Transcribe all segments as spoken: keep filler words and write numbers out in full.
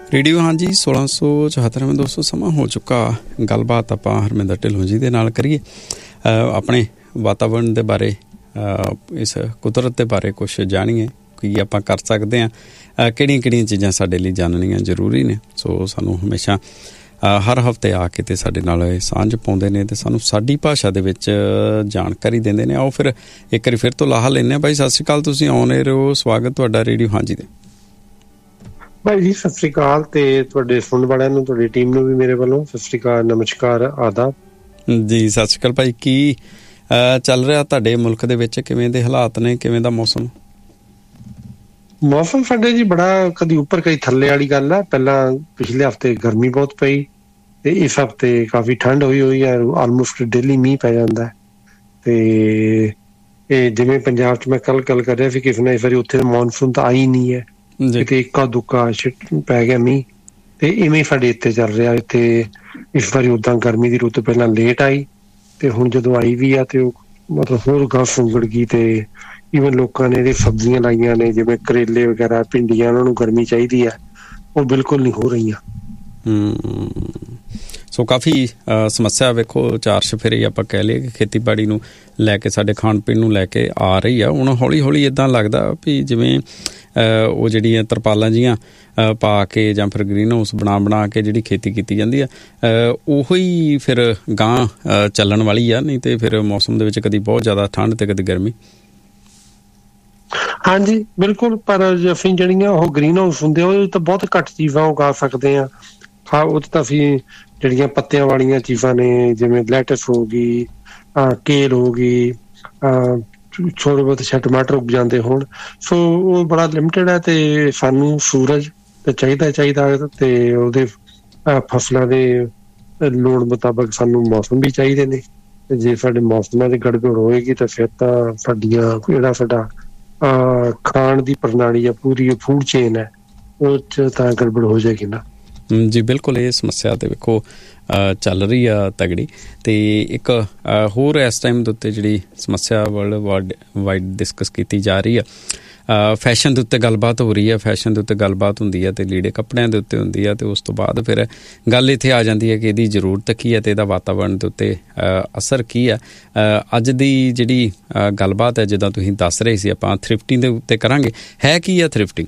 Radio ਹਾਂਜੀ ਸੋਲਾਂ ਸੌ ਚੁਹੱਤਰਵੇਂ ਦੋਸਤੋ ਸਮਾਂ ਹੋ ਚੁੱਕਾ। ਗੱਲਬਾਤ ਆਪਾਂ ਹਰਮਿੰਦਰ ਢਿੱਲੋਂ ਜੀ ਦੇ ਨਾਲ ਕਰੀਏ ਆਪਣੇ ਵਾਤਾਵਰਨ ਦੇ ਬਾਰੇ, ਇਸ ਕੁਦਰਤ ਦੇ ਬਾਰੇ ਕੁਛ ਜਾਣੀਏ ਕੀ ਆਪਾਂ ਕਰ ਸਕਦੇ ਹਾਂ, ਕਿਹੜੀਆਂ ਕਿਹੜੀਆਂ ਚੀਜ਼ਾਂ ਸਾਡੇ ਲਈ ਜਾਣਨੀਆਂ ਜ਼ਰੂਰੀ ਨੇ। ਸੋ ਸਾਨੂੰ ਹਮੇਸ਼ਾ ਹਰ ਹਫ਼ਤੇ ਆ ਕੇ ਅਤੇ ਸਾਡੇ ਨਾਲ ਸਾਂਝ ਪਾਉਂਦੇ ਨੇ ਅਤੇ ਸਾਨੂੰ ਸਾਡੀ ਭਾਸ਼ਾ ਦੇ ਵਿੱਚ ਜਾਣਕਾਰੀ ਦਿੰਦੇ ਨੇ। ਆਓ ਫਿਰ ਇੱਕ ਵਾਰੀ ਫਿਰ ਤੋਂ ਲਾਹਾ ਲੈਂਦੇ ਹਾਂ। ਬਾਈ ਸਤਿ ਸ਼੍ਰੀ ਅਕਾਲ, ਤੁਸੀਂ ਆਉਣ ਰਹੋ, ਸਵਾਗਤ ਤੁਹਾਡਾ ਰੇਡੀਓ ਹਾਂਜੀ ਦੇ। ਭਾਈ ਜੀ ਸਤਿ ਸ੍ਰੀ ਅਕਾਲ, ਤੇ ਤੁਹਾਡੇ ਸੁਣਨ ਵਾਲਿਆਂ ਨੂੰ, ਤੁਹਾਡੀ ਟੀਮ ਨੂੰ ਵੀ ਮੇਰੇ ਵੱਲੋਂ ਸਤਿ ਸ੍ਰੀ ਅਕਾਲ, ਨਮਸਕਾਰ, ਆਦਾਬ ਜੀ। ਸਤਿ ਸ਼੍ਰੀ ਅਕਾਲ ਭਾਈ। ਕੀ ਚੱਲ ਰਿਹਾ ਤੁਹਾਡੇ ਮੁਲਕ ਦੇ ਵਿੱਚ? ਕਿਵੇਂ ਦੇ ਹਾਲਾਤ ਨੇ, ਕਿਵੇਂ ਦਾ ਮੌਸਮ? ਮੌਸਮ ਸਾਡੇ ਜੀ ਬੜਾ ਕਦੀ ਉੱਪਰ ਕਦੀ ਥੱਲੇ ਵਾਲੀ ਗੱਲ ਹੈ। ਪਹਿਲਾਂ ਪਿਛਲੇ ਹਫ਼ਤੇ ਗਰਮੀ ਬਹੁਤ ਪਈ ਤੇ ਇਸ ਹਫ਼ਤੇ ਕਾਫੀ ਠੰਡ ਹੋਈ ਹੋਈ ਹੈ। ਆਲਮੋਸਟ ਡੇਲੀ ਮੀਂਹ ਪੈ ਜਾਂਦਾ ਹੈ। ਤੇ ਇਹ ਜਿਵੇਂ ਪੰਜਾਬ 'ਚ ਮੈਂ ਕੱਲ ਗੱਲ ਕਰ ਰਿਹਾ ਸੀ ਕਿਸੇ ਨੇ, ਇਸ ਵਾਰੀ ਉੱਥੇ ਮੌਨਸੂਨ ਤਾਂ ਆਈ ਨਹੀਂ ਹੈ, ਕਿਤੇ ਇੱਕਾ ਦੁੱਕਾ ਪੈ ਗਿਆ ਮੀਂਹ। ਤੇ ਇਵੇਂ ਸਾਡੇ ਇੱਥੇ ਚੱਲ ਰਿਹਾ। ਇੱਥੇ ਇਸ ਵਾਰੀ ਓਦਾਂ ਗਰਮੀ ਦੀ ਰੁੱਤ ਪਹਿਲਾਂ ਲੇਟ ਆਈ ਤੇ ਹੁਣ ਜਦੋਂ ਆਈ ਵੀ ਆ ਤੇ ਉਹ ਮਤਲਬ ਹੋਰ ਗਾਂ ਸੁੰਗੜ ਗਈ। ਤੇ ਈਵਨ ਲੋਕਾਂ ਨੇ ਇਹਦੇ ਸਬਜ਼ੀਆਂ ਲਾਈਆਂ ਨੇ ਜਿਵੇਂ ਕਰੇਲੇ ਵਗੈਰਾ, ਭਿੰਡੀਆਂ, ਉਹਨਾਂ ਨੂੰ ਗਰਮੀ ਚਾਹੀਦੀ ਹੈ, ਉਹ ਬਿਲਕੁਲ ਨਹੀਂ ਹੋ ਰਹੀਆਂ। ਸੋ ਕਾਫੀ ਸਮੱਸਿਆ ਵੇਖੋ ਚਾਰ ਚੁਫੇਰੇ ਆਪਾਂ ਕਹਿ ਲਈਏ ਕਿ ਖੇਤੀਬਾੜੀ ਨੂੰ ਲੈ ਕੇ, ਸਾਡੇ ਖਾਣ ਪੀਣ ਨੂੰ ਲੈ ਕੇ ਆ ਰਹੀ ਆ। ਹੁਣ ਹੌਲੀ ਹੌਲੀ ਇੱਦਾਂ ਲੱਗਦਾ ਵੀ ਜਿਵੇਂ ਉਹ ਜਿਹੜੀਆਂ ਤਰਪਾਲਾਂ ਜਿਹੀਆਂ ਪਾ ਕੇ ਜਾਂ ਫਿਰ ਗ੍ਰੀਨ ਹਾਊਸ ਬਣਾ ਬਣਾ ਕੇ ਜਿਹੜੀ ਖੇਤੀ ਕੀਤੀ ਜਾਂਦੀ ਆ, ਉਹੋ ਹੀ ਫਿਰ ਗਾਂਹ ਚੱਲਣ ਵਾਲੀ ਆ। ਨਹੀਂ ਤੇ ਫਿਰ ਮੌਸਮ ਦੇ ਵਿੱਚ ਕਦੀ ਬਹੁਤ ਜ਼ਿਆਦਾ ਠੰਡ ਤੇ ਕਦੀ ਗਰਮੀ। ਹਾਂਜੀ ਬਿਲਕੁਲ, ਪਰ ਅਸੀਂ ਜਿਹੜੀਆਂ ਉਹ ਗ੍ਰੀਨ ਹਾਊਸ ਹੁੰਦੇ ਉਹ ਤਾਂ ਬਹੁਤ ਘੱਟ ਚੀਜ਼ਾਂ ਉਗਾ ਸਕਦੇ ਹਾਂ। ਹਾਂ, ਉਹ ਤਾਂ ਅਸੀਂ ਜਿਹੜੀਆਂ ਪੱਤਿਆਂ ਵਾਲੀਆਂ ਚੀਜ਼ਾਂ ਨੇ ਜਿਵੇਂ ਲੈਟਸ ਹੋ ਗਈ, ਕੇਲ ਹੋ ਗਈ, ਥੋੜ੍ਹੇ ਬਹੁਤ ਸ਼ਾਇਦ ਟਮਾਟਰ ਉਗ ਜਾਂਦੇ ਹੋਣ। ਸੋ ਉਹ ਬੜਾ ਲਿਮਿਟਡ ਹੈ ਤੇ ਸਾਨੂੰ ਸੂਰਜ ਤਾਂ ਚਾਹੀਦਾ ਚਾਹੀਦਾ ਤੇ ਉਹਦੇ ਫਸਲਾਂ ਦੇ ਲੋੜ ਮੁਤਾਬਕ ਸਾਨੂੰ ਮੌਸਮ ਵੀ ਚਾਹੀਦੇ ਨੇ। ਤੇ ਜੇ ਸਾਡੇ ਮੌਸਮਾਂ ਦੀ ਗੜਬੜ ਹੋਏਗੀ ਤਾਂ ਫਿਰ ਤਾਂ ਸਾਡੀਆਂ ਜਿਹੜਾ ਸਾਡਾ ਖਾਣ ਦੀ ਪ੍ਰਣਾਲੀ ਆ, ਪੂਰੀ ਫੂਡ ਚੇਨ ਹੈ, ਉਹ 'ਚ ਤਾਂ ਗੜਬੜ ਹੋ ਜਾਏਗੀ ਨਾ ਜੀ। ਬਿਲਕੁਲ, ਇਹ ਸਮੱਸਿਆ ਤਾਂ ਵੇਖੋ ਚੱਲ ਰਹੀ ਆ ਤਗੜੀ। ਅਤੇ ਇੱਕ ਹੋਰ ਇਸ ਟਾਈਮ ਦੇ ਉੱਤੇ ਜਿਹੜੀ ਸਮੱਸਿਆ ਵਰਲਡ ਵਾਈਡ ਵਾਈਡ ਡਿਸਕਸ ਕੀਤੀ ਜਾ ਰਹੀ ਆ, ਫੈਸ਼ਨ ਦੇ ਉੱਤੇ ਗੱਲਬਾਤ ਹੋ ਰਹੀ ਹੈ। ਫੈਸ਼ਨ ਦੇ ਉੱਤੇ ਗੱਲਬਾਤ ਹੁੰਦੀ ਹੈ ਅਤੇ ਲੀੜੇ ਕੱਪੜਿਆਂ ਦੇ ਉੱਤੇ ਹੁੰਦੀ ਹੈ, ਅਤੇ ਉਸ ਤੋਂ ਬਾਅਦ ਫਿਰ ਗੱਲ ਇੱਥੇ ਆ ਜਾਂਦੀ ਹੈ ਕਿ ਇਹਦੀ ਜ਼ਰੂਰਤ ਕੀ ਹੈ ਅਤੇ ਇਹਦਾ ਵਾਤਾਵਰਨ ਦੇ ਉੱਤੇ ਅਸਰ ਕੀ ਹੈ। ਅੱਜ ਦੀ ਜਿਹੜੀ ਗੱਲਬਾਤ ਹੈ, ਜਿੱਦਾਂ ਤੁਸੀਂ ਦੱਸ ਰਹੇ ਸੀ, ਆਪਾਂ ਥ੍ਰਿਫਟਿੰਗ ਦੇ ਉੱਤੇ ਕਰਾਂਗੇ। ਹੈ ਕੀ ਹੈ ਥ੍ਰਿਫਟਿੰਗ?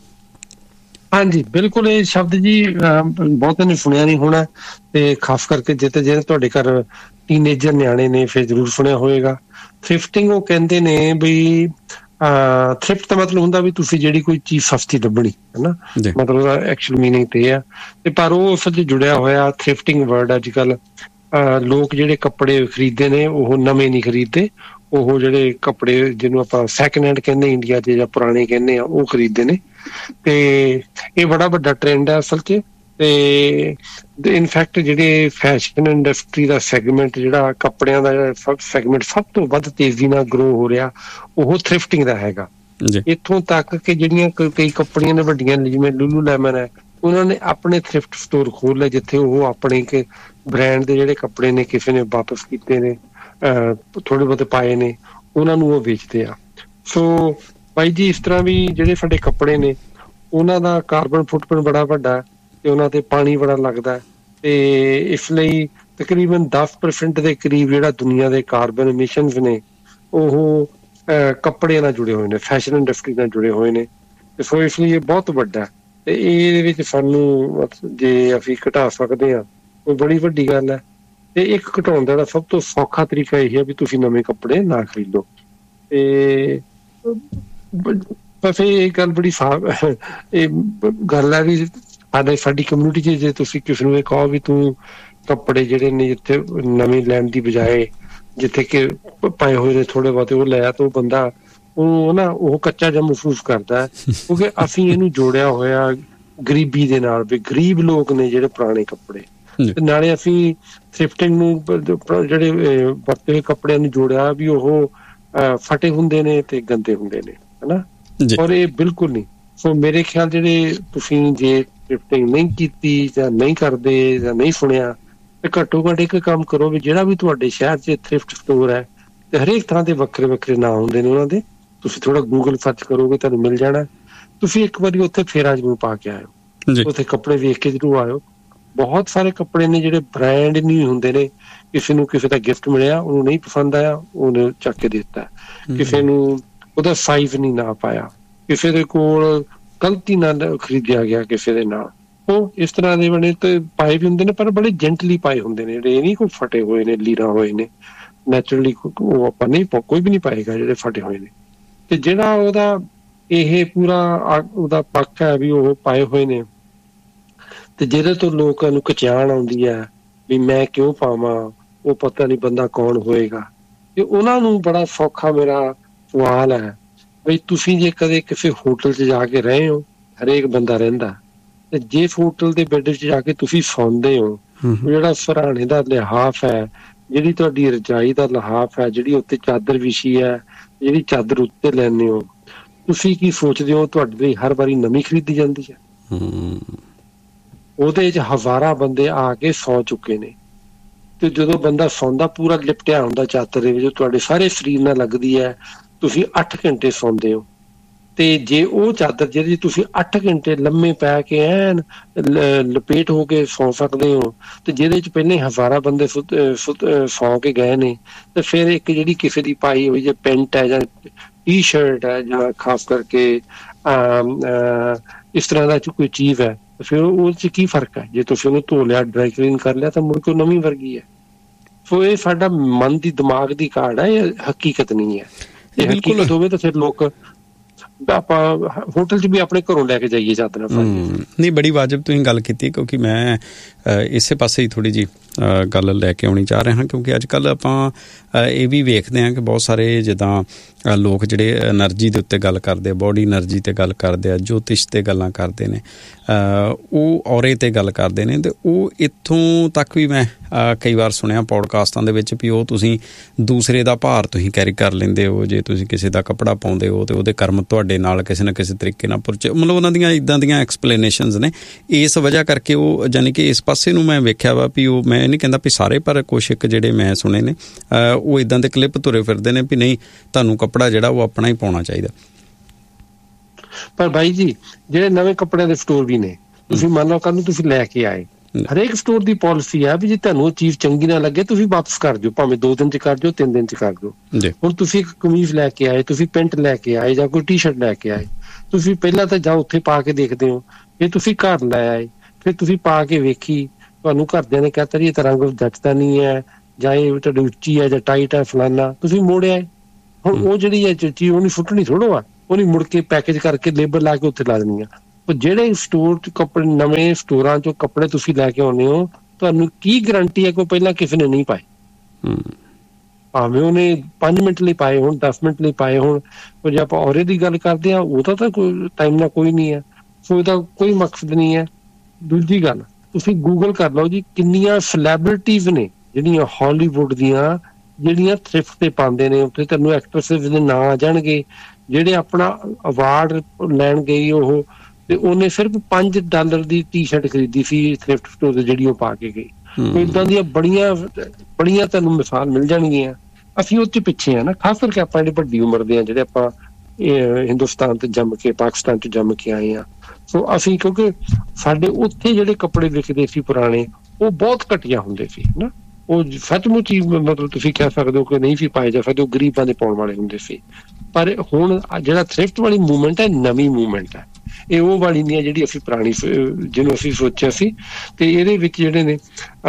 ਹਾਂਜੀ ਬਿਲਕੁਲ, ਇਹ ਸ਼ਬਦ ਜੀ ਬਹੁਤਿਆਂ ਨੇ ਸੁਣਿਆ ਨਹੀਂ ਹੋਣਾ, ਤੇ ਖਾਸ ਕਰਕੇ ਜਿੱਥੇ ਜਿਹੜੇ ਤੁਹਾਡੇ ਘਰ ਟੀਨੇਜਰ ਨਿਆਣੇ ਨੇ ਫਿਰ ਜ਼ਰੂਰ ਸੁਣਿਆ ਹੋਏਗਾ। ਥ੍ਰਿਫਟਿੰਗ ਉਹ ਕਹਿੰਦੇ ਨੇ ਵੀ ਥ੍ਰਿਫਟ ਦਾ ਮਤਲਬ ਹੁੰਦਾ ਵੀ ਤੁਸੀਂ ਜਿਹੜੀ ਕੋਈ ਚੀਜ਼ ਸਸਤੀ ਲੱਭਣੀ ਹੈ ਨਾ, ਮਤਲਬ ਉਹਦਾ ਐਕਚੁਅਲ ਮੀਨਿੰਗ ਤੇ ਆ। ਤੇ ਪਰ ਉਹ ਉਸ 'ਚ ਜੁੜਿਆ ਹੋਇਆ ਥ੍ਰਿਫਟਿੰਗ ਵਰਡ ਅੱਜ ਕੱਲ੍ਹ ਲੋਕ ਜਿਹੜੇ ਕੱਪੜੇ ਖਰੀਦਦੇ ਨੇ ਉਹ ਨਵੇਂ ਨਹੀਂ ਖਰੀਦਦੇ, ਉਹ ਜਿਹੜੇ ਕੱਪੜੇ ਜਿਹਨੂੰ ਆਪਾਂ ਸੈਕਿੰਡ ਹੈਂਡ ਕਹਿੰਦੇ ਇੰਡੀਆ 'ਚ ਜਾਂ ਪੁਰਾਣੇ ਕਹਿੰਦੇ ਆ, ਉਹ ਖਰੀਦਦੇ ਨੇ। ਤੇ ਇਹ ਬੜਾ ਵੱਡਾ ਟਰੈਂਡ ਹੈ ਅਸਲ 'ਚ। ਤੇ ਇਨਫੈਕਟ ਜਿਹੜੇ ਫੈਸ਼ਨ ਇੰਡਸਟਰੀ ਦਾ ਸੈਗਮੈਂਟ, ਜਿਹੜਾ ਕੱਪੜਿਆਂ ਦਾ ਸੈਗਮੈਂਟ ਸਭ ਤੋਂ ਵੱਧ ਤੇਜ਼ੀ ਨਾਲ ਗਰੋ ਹੋ ਰਿਹਾ, ਉਹ ਥ੍ਰਿਫਟਿੰਗ ਦਾ ਹੈਗਾ। ਇੱਥੋਂ ਤੱਕ ਕਿ ਜਿਹੜੀਆਂ ਕਈ ਕੰਪਨੀਆਂ ਨੇ ਵੱਡੀਆਂ ਜਿਵੇਂ ਲੂਲੂ ਲੈਮਨ ਹੈ, ਉਹਨਾਂ ਨੇ ਆਪਣੇ ਥ੍ਰਿਫਟ ਸਟੋਰ ਖੋਲ੍ਹ ਲਏ ਜਿੱਥੇ ਉਹ ਆਪਣੇ ਕਿ ਬ੍ਰਾਂਡ ਦੇ ਜਿਹੜੇ ਕੱਪੜੇ ਨੇ ਕਿਸੇ ਨੇ ਵਾਪਸ ਕੀਤੇ ਨੇ, ਥੋੜ੍ਹੇ ਬਹੁਤੇ ਪਾਏ ਨੇ, ਉਹਨਾਂ ਨੂੰ ਉਹ ਵੇਚਦੇ ਆ। ਸੋ ਬਾਈ ਜੀ ਇਸ ਤਰ੍ਹਾਂ ਵੀ ਜਿਹੜੇ ਸਾਡੇ ਕੱਪੜੇ ਨੇ ਉਹਨਾਂ ਦਾ ਕਾਰਬਨ ਫੁੱਟਪ੍ਰਿੰਟ ਬੜਾ ਵੱਡਾ ਤੇ ਉਹਨਾਂ ਤੇ ਪਾਣੀ ਬੜਾ ਲੱਗਦਾ, ਤੇ ਇਸ ਲਈ ਤਕਰੀਬਨ ਦਸ ਪਰਸੈਂਟ ਦੇ ਕਰੀਬ ਜਿਹੜਾ ਦੁਨੀਆ ਦੇ ਕਾਰਬਨ ਐਮਿਸ਼ਨਸ ਨੇ ਉਹ ਕੱਪੜਿਆਂ ਨਾਲ ਜੁੜੇ ਹੋਏ ਨੇ, ਫੈਸ਼ਨ ਇੰਡਸਟਰੀ ਨਾਲ ਜੁੜੇ ਹੋਏ ਨੇ। ਤੇ ਸੋ ਇਸ ਲਈ ਇਹ ਬਹੁਤ ਵੱਡਾ ਤੇ ਇਹਦੇ ਵਿੱਚ ਸਾਨੂੰ ਜੇ ਅਸੀਂ ਘਟਾ ਸਕਦੇ ਹਾਂ ਉਹ ਬੜੀ ਵੱਡੀ ਗੱਲ ਹੈ। ਤੇ ਇੱਕ ਘਟਾਉਣ ਦਾ ਸਭ ਤੋਂ ਸੌਖਾ ਤਰੀਕਾ ਇਹ ਹੈ ਵੀ ਤੁਸੀਂ ਨਵੇਂ ਕੱਪੜੇ ਨਾ ਖਰੀਦੋ। ਤੇ ਬਸ ਇਹ ਗੱਲ ਬੜੀ ਸਾਫ਼ ਇਹ ਗੱਲ ਹੈ ਵੀ ਸਾਡੇ ਸਾਡੀ ਕਮਿਊਨਿਟੀ 'ਚ ਜੇ ਤੁਸੀਂ ਕਿਸੇ ਨੂੰ ਇਹ ਕਹੋ ਵੀ ਤੂੰ ਕੱਪੜੇ ਜਿਹੜੇ ਨੇ ਜਿੱਥੇ ਨਵੇਂ ਲੈਣ ਦੀ ਬਜਾਏ ਜਿੱਥੇ ਕਿ ਪਾਏ ਹੋਏ ਨੇ ਥੋੜ੍ਹੇ ਬਹੁਤੇ ਉਹ ਲਿਆ, ਤਾਂ ਉਹ ਬੰਦਾ ਉਹ ਨਾ ਉਹ ਕੱਚਾ ਜਿਹਾ ਮਹਿਸੂਸ ਕਰਦਾ ਹੈ, ਕਿਉਂਕਿ ਅਸੀਂ ਇਹਨੂੰ ਜੋੜਿਆ ਹੋਇਆ ਗਰੀਬੀ ਦੇ ਨਾਲ ਵੀ ਗਰੀਬ ਲੋਕ ਨੇ ਜਿਹੜੇ ਪੁਰਾਣੇ ਕੱਪੜੇ। ਤੇ ਨਾਲੇ ਅਸੀਂ ਥ੍ਰਿਫਟਿੰਗ ਨੂੰ ਜਿਹੜੇ ਵਰਤੇ ਹੋਏ ਕੱਪੜਿਆਂ ਨੂੰ ਜੋੜਿਆ ਵੀ ਉਹ ਫਟੇ ਹੁੰਦੇ ਨੇ ਤੇ ਗੰਦੇ ਹੁੰਦੇ ਨੇ, ਹਨਾ। ਔਰ ਇਹ ਬਿਲਕੁਲ ਨਹੀਂ। ਸੋ ਮੇਰੇ ਖਿਆਲ ਜਿਹੜੇ ਤੁਸੀਂ ਜੇ ਥ੍ਰਿਫਟਿੰਗ ਨਹੀਂ ਕੀਤੀ ਜਾਂ ਨਹੀਂ ਕਰਦੇ ਜਾਂ ਨਹੀਂ ਸੁਣਿਆ, ਤੇ ਘੱਟੋ ਘੱਟ ਇੱਕ ਕੰਮ ਕਰੋ ਵੀ ਜਿਹੜਾ ਵੀ ਤੁਹਾਡੇ ਸ਼ਹਿਰ 'ਚ ਥ੍ਰਿਫਟ ਸਟੋਰ ਹੈ ਤੇ ਹਰੇਕ ਤਰ੍ਹਾਂ ਦੇ ਵੱਖਰੇ ਵੱਖਰੇ ਨਾਂ ਹੁੰਦੇ ਨੇ ਉਹਨਾਂ ਦੇ, ਤੁਸੀਂ ਥੋੜ੍ਹਾ ਗੂਗਲ ਸਰਚ ਕਰੋਗੇ ਤੁਹਾਨੂੰ ਮਿਲ ਜਾਣਾ। ਤੁਸੀਂ ਇੱਕ ਵਾਰੀ ਉੱਥੇ ਫੇਰਾ ਜ਼ਰੂਰ ਪਾ ਕੇ ਆਇਓ। ਉੱਥੇ ਕੱਪੜੇ ਵੇਖ ਕੇ ਜ਼ਰੂਰ ਆਇਓ। ਬਹੁਤ ਸਾਰੇ ਕੱਪੜੇ ਨੇ ਜਿਹੜੇ ਬ੍ਰਾਂਡ ਨਹੀਂ ਹੁੰਦੇ ਨੇ, ਕਿਸੇ ਨੂੰ ਕਿਸੇ ਦਾ ਗਿਫਟ ਮਿਲਿਆ, ਉਹਨੂੰ ਨਹੀਂ ਪਸੰਦ ਆਇਆ, ਉਹਨੇ ਚੱਕ ਕੇ ਦੇ ਦਿੱਤਾ। ਕਿਸੇ ਨੂੰ ਉਹਦਾ ਸਾਈਜ਼ ਨਹੀਂ ਨਾ ਪਾਇਆ, ਕਿਸੇ ਦੇ ਕੋਲ ਗਲਤੀ ਨਾਲ ਖਰੀਦਿਆ ਗਿਆ ਕਿਸੇ ਦੇ ਨਾਲ। ਉਹ ਇਸ ਤਰ੍ਹਾਂ ਦੇ ਬਣੇ ਤੇ ਪਾਏ ਵੀ ਹੁੰਦੇ ਨੇ, ਪਰ ਬੜੇ ਜੈਂਟਲੀ ਪਾਏ ਹੁੰਦੇ ਨੇ, ਜਿਹੜੇ ਇਹ ਨਹੀਂ ਕੋਈ ਫਟੇ ਹੋਏ ਨੇ, ਲੀਰਾਂ ਹੋਏ ਨੇ। ਨੈਚੁਰਲੀ ਉਹ ਆਪਾਂ ਨਹੀਂ, ਕੋਈ ਵੀ ਨਹੀਂ ਪਾਏਗਾ ਜਿਹੜੇ ਫਟੇ ਹੋਏ ਨੇ। ਤੇ ਜਿਹੜਾ ਉਹਦਾ ਇਹ ਪੂਰਾ ਉਹਦਾ ਪੱਖ ਹੈ ਵੀ ਉਹ ਪਾਏ ਹੋਏ ਨੇ, ਤੇ ਜਿਹਦੇ ਤੋਂ ਲੋਕਾਂ ਨੂੰ ਕਚਾਣ ਆਉਂਦੀ ਹੈ ਵੀ ਮੈਂ ਕਿਉਂ ਪਾਵਾਂ, ਉਹ ਪਤਾ ਨਹੀਂ ਬੰਦਾ ਕੌਣ ਹੋਏਗਾ। ਤੇ ਉਹਨਾਂ ਨੂੰ ਬੜਾ ਸੌਖਾ ਮੇਰਾ ਸਵਾਲ ਹੈ ਬਈ ਤੁਸੀਂ ਜੇ ਕਦੇ ਕਿਸੇ ਹੋਟਲ 'ਚ ਜਾ ਕੇ ਰਹੇ ਹੋ, ਹਰੇਕ ਬੰਦਾ ਰਹਿੰਦਾ, ਤੇ ਜਿਸ ਹੋਟਲ ਦੇ ਬੈੱਡ 'ਚ ਜਾ ਕੇ ਤੁਸੀਂ ਸੌਂਦੇ ਹੋ, ਜਿਹੜਾ ਸਰਾਣੇ ਦਾ ਲਿਹਾਫ ਹੈ, ਜਿਹੜੀ ਤੁਹਾਡੀ ਰਜਾਈ ਦਾ ਲਿਹਾਫ ਹੈ, ਜਿਹੜੀ ਉੱਤੇ ਚਾਦਰ ਵਿਛੀ ਹੈ, ਜਿਹੜੀ ਚਾਦਰ ਉੱਤੇ ਲੈਂਦੇ ਹੋ, ਤੁਸੀਂ ਕੀ ਸੋਚਦੇ ਹੋ ਤੁਹਾਡੇ ਲਈ ਹਰ ਵਾਰੀ ਨਵੀਂ ਖਰੀਦੀ ਜਾਂਦੀ ਹੈ? ਉਹਦੇ 'ਚ ਹਜ਼ਾਰਾਂ ਬੰਦੇ ਆ ਕੇ ਸੌ ਚੁੱਕੇ ਨੇ, ਤੇ ਜਦੋਂ ਬੰਦਾ ਸੌਂਦਾ ਪੂਰਾ ਲਿਪਟਿਆ ਹੁੰਦਾ ਚਾਦਰ ਦੇ ਵਿੱਚ, ਤੁਹਾਡੇ ਸਾਰੇ ਸਰੀਰ ਨਾਲ ਲੱਗਦੀ ਹੈ, ਤੁਸੀਂ ਅੱਠ ਘੰਟੇ ਸੌਂਦੇ ਹੋ। ਤੇ ਜੇ ਉਹ ਚਾਦਰ ਜਿਹਦੇ ਤੁਸੀਂ ਅੱਠ ਘੰਟੇ ਲੰਮੇ ਪੈ ਕੇ ਐਨ ਲਪੇਟ ਹੋ ਕੇ ਸੌ ਸਕਦੇ ਹੋ, ਤੇ ਜਿਹਦੇ 'ਚ ਪਹਿਲੇ ਹਜ਼ਾਰਾਂ ਬੰਦੇ ਸੁੱਤ ਸੁੱਤ ਸੌ ਕੇ ਗਏ ਨੇ, ਤੇ ਫਿਰ ਇੱਕ ਜਿਹੜੀ ਕਿਸੇ ਦੀ ਪਾਈ ਹੋਈ ਜੇ ਪੈਂਟ ਹੈ ਜਾਂ ਟੀ ਸ਼ਰਟ ਹੈ ਜਾਂ ਖਾਸ ਕਰਕੇ ਇਸ ਤਰ੍ਹਾਂ ਦਾ ਕੋਈ ਚੀਜ਼ ਹੈ, ਫਿਰ ਉਹ 'ਚ ਕੀ ਫਰਕ ਹੈ? ਜੇ ਤੁਸੀਂ ਉਹਨੂੰ ਧੋ ਲਿਆ, ਡਰਾਈ ਕਲੀਨ ਕਰ ਲਿਆ, ਤਾਂ ਮੁੜ ਕੇ ਨਵੀਂ ਵਰਗੀ ਹੈ। ਸੋ ਇਹ ਸਾਡਾ ਮਨ ਦੀ ਦਿਮਾਗ ਦੀ ਕਾਢ ਹੈ, ਇਹ ਹਕੀਕਤ ਨਹੀਂ ਹੈ। ਜੇ ਹਕੀਕਤ ਹੋਵੇ ਤਾਂ ਫਿਰ ਲੋਕ ਆਪਾਂ ਹੋਟਲ 'ਚ ਵੀ ਆਪਣੇ ਘਰੋਂ ਲੈ ਕੇ ਜਾਈਏ ਚਾਦਰਾਂ। ਨਹੀਂ, ਬੜੀ ਵਾਜਬ ਤੁਸੀਂ ਗੱਲ ਕੀਤੀ, ਕਿਉਂਕਿ ਮੈਂ ਇਸੇ ਪਾਸੇ ਹੀ ਥੋੜ੍ਹੀ ਜਿਹੀ ਗੱਲ ਲੈ ਕੇ ਆਉਣੀ ਚਾਹ ਰਿਹਾ ਹਾਂ। ਕਿਉਂਕਿ ਅੱਜ ਕੱਲ੍ਹ ਆਪਾਂ ਇਹ ਵੀ ਵੇਖਦੇ ਹਾਂ ਕਿ ਬਹੁਤ ਸਾਰੇ ਜਿੱਦਾਂ ਲੋਕ ਜਿਹੜੇ ਐਨਰਜੀ ਦੇ ਉੱਤੇ ਗੱਲ ਕਰਦੇ ਆ, ਬੋਡੀ ਐਨਰਜੀ 'ਤੇ ਗੱਲ ਕਰਦੇ ਆ, ਜੋਤਿਸ਼ 'ਤੇ ਗੱਲਾਂ ਕਰਦੇ ਨੇ, ਉਹ ਔਰੇ 'ਤੇ ਗੱਲ ਕਰਦੇ ਨੇ, ਅਤੇ ਉਹ ਇੱਥੋਂ ਤੱਕ ਵੀ ਮੈਂ ਕਈ ਵਾਰ ਸੁਣਿਆ ਪੌਡਕਾਸਟਾਂ ਦੇ ਵਿੱਚ ਵੀ ਉਹ ਤੁਸੀਂ ਦੂਸਰੇ ਦਾ ਭਾਰ ਤੁਸੀਂ ਕੈਰੀ ਕਰ ਲੈਂਦੇ ਹੋ। ਜੇ ਤੁਸੀਂ ਕਿਸੇ ਦਾ ਕੱਪੜਾ ਪਾਉਂਦੇ ਹੋ ਤਾਂ ਉਹਦੇ ਕਰਮ ਤੁਹਾਡੇ ਨਾਲ ਕਿਸੇ ਨਾ ਕਿਸੇ ਤਰੀਕੇ ਨਾਲ ਪੁਰਚ, ਮਤਲਬ ਉਹਨਾਂ ਦੀਆਂ ਇੱਦਾਂ ਦੀਆਂ ਐਕਸਪਲੇਨੇਸ਼ਨਸ ਨੇ। ਇਸ ਵਜ੍ਹਾ ਕਰਕੇ ਉਹ ਯਾਨੀ ਕਿ ਇਸ ਪਾਸੇ ਨੂੰ ਮੈਂ ਵੇਖਿਆ ਵਾ ਵੀ ਉਹ, ਮੈਂ ਨਹੀਂ ਕਹਿੰਦਾ ਵੀ ਸਾਰੇ, ਪਰ ਕੁਛ ਇੱਕ ਜਿਹੜੇ ਮੈਂ ਸੁਣੇ ਨੇ ਉਹ ਇੱਦਾਂ ਦੇ ਕਲਿੱਪ ਤੁਰੇ ਫਿਰਦੇ ਨੇ ਵੀ ਨਹੀਂ, ਤੁਹਾਨੂੰ ਕੱਪੜਾ ਜਿਹੜਾ ਉਹ ਆਪਣਾ ਹੀ ਪਾਉਣਾ ਚਾਹੀਦਾ। ਪਰ ਬਾਈ ਜੀ, ਜਿਹੜੇ ਨਵੇਂ ਕੱਪੜਿਆਂ ਦੇ ਸਟੋਰ ਵੀ ਨੇ, ਤੁਸੀਂ ਮੰਨ ਲਓ ਕੱਲ ਨੂੰ ਤੁਸੀਂ ਲੈ ਕੇ ਆਏ, ਹਰੇਕ ਸਟੋਰ ਦੀ ਪਾਲਿਸੀ ਆ ਵੀ ਜੇ ਤੁਹਾਨੂੰ ਉਹ ਚੀਜ਼ ਚੰਗੀ ਨਾ ਲੱਗੇ ਤੁਸੀਂ ਵਾਪਸ ਕਰ ਦਿਓ, ਭਾਵੇਂ ਦੋ ਦਿਨ 'ਚ ਕਰ ਦਿਓ, ਤਿੰਨ ਦਿਨ 'ਚ ਕਰ ਦਿਓ। ਹੁਣ ਤੁਸੀਂ ਇੱਕ ਕਮੀਜ਼ ਲੈ ਕੇ ਆਏ, ਤੁਸੀਂ ਪੈਂਟ ਲੈ ਕੇ ਆਏ ਜਾਂ ਕੋਈ ਟੀ ਸ਼ਰਟ ਲੈ ਕੇ ਆਏ, ਤੁਸੀਂ ਪਹਿਲਾਂ ਤਾਂ ਜਾਂ ਉੱਥੇ ਪਾ ਕੇ ਦੇਖਦੇ ਹੋ, ਜੇ ਤੁਸੀਂ ਘਰ ਲੈ ਆਏ, ਫਿਰ ਤੁਸੀਂ ਪਾ ਕੇ ਵੇਖੀ, ਤੁਹਾਨੂੰ ਘਰਦਿਆਂ ਨੇ ਕਹਿਤਾ ਜੀ ਇਹ ਤਾਂ ਰੰਗ ਜੱਚਦਾ ਨਹੀਂ ਹੈ, ਜਾਂ ਇਹ ਤੁਹਾਡੀ ਉੱਚੀ ਹੈ ਜਾਂ ਟਾਈਟ ਹੈ ਫਲਾਨਾ, ਤੁਸੀਂ ਮੋੜਿਆ। ਹੁਣ ਉਹ ਜਿਹੜੀ ਹੈ ਚੀਜ਼ ਉਹਨੂੰ ਸੁੱਟਣੀ ਥੋੜ੍ਹਾ ਆ, ਉਹਨੇ ਮੁੜ ਕੇ ਪੈਕੇਜ ਕਰਕੇ ਲੇਬਲ ਲਾ ਕੇ ਉੱਥੇ ਲਾ ਦੇਣੀ ਆ। ਉਹ ਜਿਹੜੇ ਸਟੋਰ 'ਚ ਕੱਪੜੇ, ਨਵੇਂ ਸਟੋਰਾਂ 'ਚੋਂ ਕੱਪੜੇ ਤੁਸੀਂ ਲੈ ਕੇ ਆਉਂਦੇ ਹੋ, ਤੁਹਾਨੂੰ ਕੀ ਗਰੰਟੀ ਹੈ ਕਿ ਪਹਿਲਾਂ ਕਿਸੇ ਨੇ ਨਹੀਂ ਪਾਏ? ਭਾਵੇਂ ਉਹਨੇ ਪੰਜ ਮਿੰਟ ਲਈ ਪਾਏ ਹੋਣ, ਦਸ ਮਿੰਟ ਲਈ ਪਾਏ ਹੋਣ। ਉਹ ਜੇ ਆਪਾਂ ਔਰੇ ਦੀ ਗੱਲ ਕਰਦੇ ਹਾਂ, ਉਹਦਾ ਤਾਂ ਕੋਈ ਟਾਈਮ ਨਾਲ ਕੋਈ ਨਹੀਂ ਹੈ, ਸੋ ਉਹਦਾ ਕੋਈ ਮਕਸਦ ਨਹੀਂ ਹੈ। ਦੂਜੀ ਗੱਲ, ਤੁਸੀਂ ਗੂਗਲ ਕਰ ਲਓ ਜੀ, ਕਿੰਨੀਆਂ ਸੈਲੈਬਰਿਟੀਜ਼ ਨੇ ਜਿਹੜੀਆਂ ਹਾਲੀਵੁੱਡ ਦੀਆਂ, ਜਿਹੜੀਆਂ ਥ੍ਰਿਫਟ ਤੇ ਪਾਉਂਦੇ ਨੇ, ਉੱਥੇ ਤੁਹਾਨੂੰ ਐਕਟਰਸਿਸ ਦੇ ਨਾਂ ਆ ਜਾਣਗੇ, ਜਿਹੜੇ ਆਪਣਾ ਅਵਾਰਡ ਲੈਣ ਗਈ ਉਹ, ਤੇ ਉਹਨੇ ਸਿਰਫ ਪੰਜ ਡਾਲਰ ਦੀ ਟੀ ਸ਼ਰਟ ਖਰੀਦੀ ਸੀ ਥ੍ਰਿਫਟ ਸਟੋਰ ਤੇ, ਜਿਹੜੀ ਉਹ ਪਾ ਕੇ ਗਈ। ਏਦਾਂ ਦੀਆਂ ਬੜੀਆਂ ਬੜੀਆਂ ਤੁਹਾਨੂੰ ਮਿਸਾਲ ਮਿਲ ਜਾਣਗੀਆਂ। ਅਸੀਂ ਉਹ 'ਚ ਪਿੱਛੇ ਆ ਨਾ, ਖਾਸ ਕਰਕੇ ਆਪਾਂ ਜਿਹੜੇ ਵੱਡੀ ਉਮਰ ਦੇ ਆ, ਜਿਹੜੇ ਆਪਾਂ ਹਿੰਦੁਸਤਾਨ ਤੇ ਜੰਮ ਕੇ, ਪਾਕਿਸਤਾਨ 'ਚ ਜੰਮ ਕੇ ਆਏ ਆ। ਸੋ ਅਸੀਂ, ਕਿਉਂਕਿ ਸਾਡੇ ਉੱਥੇ ਜਿਹੜੇ ਕੱਪੜੇ ਵਿਕਦੇ ਸੀ ਪੁਰਾਣੇ, ਉਹ ਬਹੁਤ ਘਟੀਆ ਹੁੰਦੇ ਸੀ ਨਾ, ਉਹ ਸੱਚਮੁੱਚ ਹੀ ਮਤਲਬ ਤੁਸੀਂ ਕਹਿ ਸਕਦੇ ਹੋ ਕਿ ਨਹੀਂ ਸੀ ਪਾਏ ਜਾ ਸਕਦੇ, ਉਹ ਗਰੀਬਾਂ ਦੇ ਪਾਉਣ ਵਾਲੇ ਹੁੰਦੇ ਸੀ। ਪਰ ਹੁਣ ਜਿਹੜਾ ਥ੍ਰਿਫਟ ਵਾਲੀ ਮੂਵਮੈਂਟ ਹੈ, ਨਵੀਂ ਮੂਵਮੈਂਟ ਹੈ, ਇਹ ਉਹ ਵਾਲੀ ਨਹੀਂ ਹੈ ਜਿਹੜੀ ਅਸੀਂ ਪੁਰਾਣੀ ਜਿਹਨੂੰ ਅਸੀਂ ਸੋਚਿਆ ਸੀ। ਤੇ ਇਹਦੇ ਵਿੱਚ ਜਿਹੜੇ ਨੇ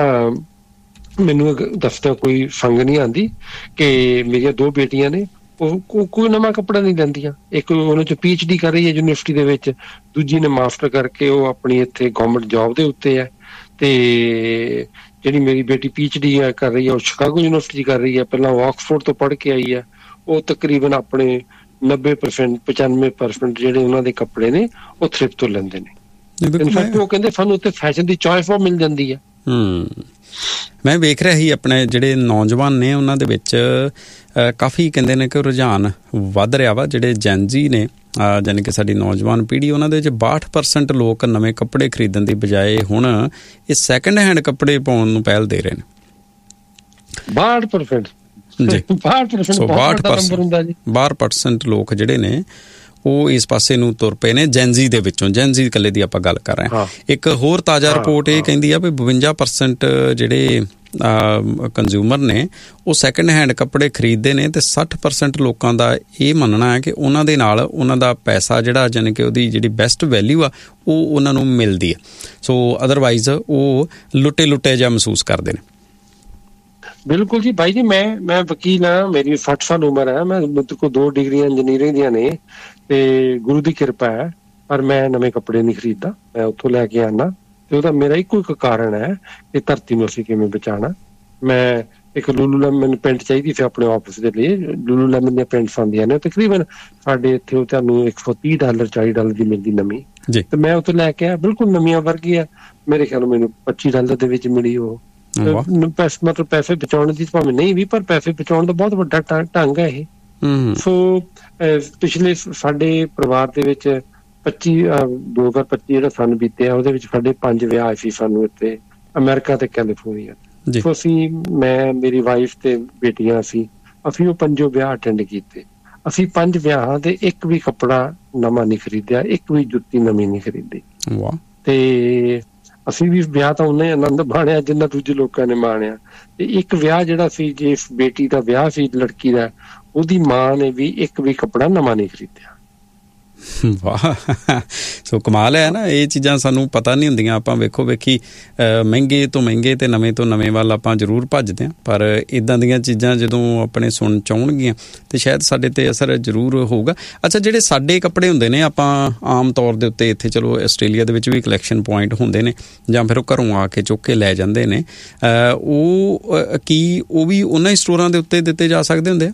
ਮੈਨੂੰ ਦੱਸਦਾ ਕੋਈ ਸੰਗ ਨਹੀਂ ਆਉਂਦੀ ਕਿ ਮੇਰੀਆਂ ਦੋ ਬੇਟੀਆਂ ਨੇ, ਉਹ ਕੋਈ ਨਵਾਂ ਕੱਪੜਾ ਨਹੀਂ ਲੈਂਦੀਆਂ। ਇੱਕ ਉਹਨਾਂ 'ਚ ਪੀ ਐਚ ਡੀ ਕਰ ਰਹੀ ਹੈ ਯੂਨੀਵਰਸਿਟੀ ਦੇ ਵਿੱਚ, ਦੂਜੀ ਨੇ ਮਾਸਟਰ ਕਰਕੇ ਉਹ ਆਪਣੀ ਇੱਥੇ ਗੌਰਮੈਂਟ ਜੋਬ ਦੇ ਉੱਤੇ ਹੈ। ਤੇ ਜਿਹੜੀ ਮੇਰੀ ਬੇਟੀ ਪੀ ਐਚ ਡੀ ਕਰ ਰਹੀ ਹੈ, ਉਹ ਸ਼ਿਕਾਗੋ ਯੂਨੀਵਰਸਿਟੀ ਕਰ ਰਹੀ ਹੈ, ਪਹਿਲਾਂ ਉਹ ਆਕਸਫੋਰਡ ਤੋਂ ਪੜ੍ਹ ਕੇ ਆਈ ਹੈ। ਉਹ ਤਕਰੀਬਨ ਆਪਣੇ ਨੱਬੇ ਪਰਸੈਂਟ ਪਚਾਨਵੇਂ ਪਰਸੈਂਟ ਜਿਹੜੇ ਉਹਨਾਂ ਦੇ ਕੱਪੜੇ ਨੇ ਉਹ ਥ੍ਰਿਫਟ ਤੋਂ ਲੈਂਦੇ ਨੇ। ਇਨਫੈਕਟ ਉਹ ਕਹਿੰਦੇ ਸਾਨੂੰ ਉੱਥੇ ਫੈਸ਼ਨ ਦੀ ਚੋਇਸ ਬਹੁਤ ਮਿਲ ਜਾਂਦੀ ਹੈ। ਮੈਂ ਵੇਖ ਰਿਹਾ ਸੀ ਆਪਣੇ ਜਿਹੜੇ ਨੌਜਵਾਨ ਨੇ ਉਹਨਾਂ ਦੇ ਵਿੱਚ ਕਾਫੀ ਕਹਿੰਦੇ ਨੇ ਕਿ ਰੁਝਾਨ ਵੱਧ ਰਿਹਾ ਵਾ। ਜਿਹੜੇ ਜੈਨਜੀ ਨੇ, ਯਾਨੀ ਕਿ ਸਾਡੀ ਨੌਜਵਾਨ ਪੀੜ੍ਹੀ, ਉਹਨਾਂ ਦੇ ਵਿੱਚ ਬਾਹਠ ਪਰਸੈਂਟ ਲੋਕ ਨਵੇਂ ਕੱਪੜੇ ਖਰੀਦਣ ਦੀ ਬਜਾਏ ਹੁਣ ਇਹ ਸੈਕਿੰਡ ਹੈਂਡ ਕੱਪੜੇ ਪਾਉਣ ਨੂੰ ਪਹਿਲ ਦੇ ਰਹੇ ਨੇ। ਬਾਹਠ ਪਰਸੈਂਟ ਜੀ, ਬਾਹਠ ਪਰਸੈਂਟ ਲੋਕ ਜਿਹੜੇ ਨੇ ਉਹ ਇਸ ਪਾਸੇ ਨੂੰ ਤੁਰ ਪਏ ਨੇ ਜੈਨਜ਼ੀ ਦੇ ਵਿੱਚੋਂ। ਜੈਨਜ਼ੀ ਇਕੱਲੇ ਦੀ ਆਪਾਂ ਗੱਲ ਕਰ ਰਹੇ ਹਾਂ। ਇੱਕ ਹੋਰ ਤਾਜ਼ਾ ਰਿਪੋਰਟ ਇਹ ਕਹਿੰਦੀ ਆ ਵੀ ਬਵੰਜਾ ਪਰਸੈਂਟ ਜਿਹੜੇ ਕੰਜ਼ਿਊਮਰ ਨੇ ਉਹ ਸੈਕਿੰਡ ਹੈਂਡ ਕੱਪੜੇ ਖਰੀਦਦੇ ਨੇ, ਅਤੇ ਸੱਠ ਪਰਸੈਂਟ ਲੋਕਾਂ ਦਾ ਇਹ ਮੰਨਣਾ ਹੈ ਕਿ ਉਹਨਾਂ ਦੇ ਨਾਲ ਉਹਨਾਂ ਦਾ ਪੈਸਾ ਜਿਹੜਾ ਜਾਣੀ ਕਿ ਉਹਦੀ ਜਿਹੜੀ ਬੈਸਟ ਵੈਲਿਊ ਆ ਉਹ ਉਹਨਾਂ ਨੂੰ ਮਿਲਦੀ ਹੈ। ਸੋ ਅਦਰਵਾਈਜ਼ ਉਹ ਲੁੱਟੇ ਲੁੱਟੇ ਜਿਹਾ ਮਹਿਸੂਸ ਕਰਦੇ ਨੇ। ਬਿਲਕੁਲ ਜੀ ਬਾਈ ਜੀ, ਮੈਂ ਮੈਂ ਵਕੀਲ ਹਾਂ, ਮੇਰੀ ਸੱਠ ਸਾਲ ਉਮਰ ਹੈ, ਮੈਂ ਮੇਰੇ ਕੋਲ ਦੋ ਡਿਗਰੀਆਂ ਇੰਜੀਨੀਅਰਿੰਗ ਦੀਆਂ ਨੇ, ਤੇ ਗੁਰੂ ਦੀ ਕਿਰਪਾ ਹੈ, ਪਰ ਮੈਂ ਨਵੇਂ ਕੱਪੜੇ ਨਹੀਂ ਖਰੀਦਦਾ, ਮੈਂ ਉੱਥੋਂ ਲੈ ਕੇ ਆਉਣਾ। ਤੇ ਉਹਦਾ ਮੇਰਾ ਇੱਕੋ ਇੱਕ ਕਾਰਨ ਹੈ ਕਿ ਧਰਤੀ ਨੂੰ ਅਸੀਂ ਕਿਵੇਂ ਬਚਾਉਣਾ। ਮੈਂ ਇੱਕ ਲੂਲੂ ਲੈਮਨ ਪੈਂਟ ਚਾਹੀਦੀ ਸੀ ਆਪਣੇ ਆਫਿਸ ਦੇ ਲਈ। ਲੂਲੂ ਲੈਮਨ ਦੀਆਂ ਪੈਂਟਸ ਆਉਂਦੀਆਂ ਨੇ ਤਕਰੀਬਨ ਸਾਡੇ ਇੱਥੇ ਉਹ ਤੁਹਾਨੂੰ ਇੱਕ ਸੌ ਤੀਹ ਡਾਲਰ ਚਾਲੀ ਡਾਲਰ ਦੀ ਮਿਲਦੀ ਨਵੀਂ, ਤੇ ਮੈਂ ਉੱਥੋਂ ਲੈ ਕੇ ਆਇਆ, ਬਿਲਕੁਲ ਨਵੀਆਂ ਵਰਗੀ ਆ। ਮੇਰੇ ਖਿਆਲ ਮੈਨੂੰ ਪੱਚੀ ਡਾਲਰ ਦੇ ਵਿੱਚ ਮਿਲੀ ਉਹ। ਪੈਸੇ ਮਤਲਬ ਪੈਸੇ ਬਚਾਉਣ ਦੀ ਭਾਵੇਂ ਨਹੀਂ ਵੀ, ਪਰ ਪੈਸੇ ਬਚਾਉਣ ਦਾ ਬਹੁਤ ਵੱਡਾ ਢੰਗ ਹੈ ਇਹ। ਸੋ ਪਿਛਲੇ ਸਾਡੇ ਪਰਿਵਾਰ ਦੇ ਵਿੱਚ ਪੱਚੀ ਦੋ ਹਜ਼ਾਰ ਪੱਚੀ ਜਿਹੜਾ ਸੰਨ ਬੀਤਿਆ ਉਹਦੇ ਵਿੱਚ ਸਾਡੇ ਪੰਜ ਵਿਆਹ ਸੀ ਸਾਨੂੰ ਇੱਥੇ ਅਮਰੀਕਾ ਤੇ ਕੈਲੀਫੋਰਨੀਆ। ਸੋ ਅਸੀਂ, ਮੈਂ, ਮੇਰੀ ਵਾਈਫ ਤੇ ਬੇਟੀਆਂ ਸੀ, ਅਸੀਂ ਉਹ ਪੰਜੋ ਵਿਆਹ ਅਟੈਂਡ ਕੀਤੇ। ਅਸੀਂ ਪੰਜ ਵਿਆਹਾਂ ਦੇ ਇੱਕ ਵੀ ਕੱਪੜਾ ਨਵਾਂ ਨਹੀਂ ਖਰੀਦਿਆ, ਇੱਕ ਵੀ ਜੁੱਤੀ ਨਵੀਂ ਨਹੀਂ ਖਰੀਦੀ। ਤੇ ਅਸੀਂ ਵੀ ਵਿਆਹ ਤਾਂ ਉਹਨੇ ਆਨੰਦ ਮਾਣਿਆ ਜਿੰਨਾ ਦੂਜੇ ਲੋਕਾਂ ਨੇ ਮਾਣਿਆ। ਤੇ ਇੱਕ ਵਿਆਹ ਜਿਹੜਾ ਸੀ, ਜਿਸ ਬੇਟੀ ਦਾ ਵਿਆਹ ਸੀ ਲੜਕੀ ਦਾ, ਉਹਦੀ ਮਾਂ ਨੇ ਵੀ ਇੱਕ ਵੀ ਕੱਪੜਾ ਨਵਾਂ ਨਹੀਂ ਖਰੀਦਿਆ। ਵਾਹ, ਸੋ ਕਮਾਲ ਹੈ ਨਾ, ਇਹ ਚੀਜ਼ਾਂ ਸਾਨੂੰ ਪਤਾ ਨਹੀਂ ਹੁੰਦੀਆਂ। ਆਪਾਂ ਵੇਖੋ ਵੇਖੀ ਮਹਿੰਗੇ ਤੋਂ ਮਹਿੰਗੇ ਤੇ ਨਵੇਂ ਤੋਂ ਨਵੇਂ ਵੱਲ ਆਪਾਂ ਜ਼ਰੂਰ ਭੱਜਦੇ ਹਾਂ, ਪਰ ਇੱਦਾਂ ਦੀਆਂ ਚੀਜ਼ਾਂ ਜਦੋਂ ਆਪਣੇ ਸੁਣ ਚ ਆਉਣਗੀਆਂ ਤੇ ਸ਼ਾਇਦ ਸਾਡੇ ਤੇ ਅਸਰ ਜ਼ਰੂਰ ਹੋਊਗਾ। ਅੱਛਾ, ਜਿਹੜੇ ਸਾਡੇ ਕੱਪੜੇ ਹੁੰਦੇ ਨੇ, ਆਪਾਂ ਆਮ ਤੌਰ ਦੇ ਉੱਤੇ ਇੱਥੇ ਚਲੋ ਆਸਟ੍ਰੇਲੀਆ ਦੇ ਵਿੱਚ ਵੀ ਕਲੈਕਸ਼ਨ ਪੁਆਇੰਟ ਹੁੰਦੇ ਨੇ, ਜਾਂ ਫਿਰ ਉਹ ਘਰੋਂ ਆ ਕੇ ਚੁੱਕ ਕੇ ਲੈ ਜਾਂਦੇ ਨੇ, ਉਹ ਕੀ ਉਹ ਵੀ ਉਹਨਾਂ ਹੀ ਸਟੋਰਾਂ ਦੇ ਉੱਤੇ ਦਿੱਤੇ ਜਾ ਸਕਦੇ ਹੁੰਦੇ ਆ?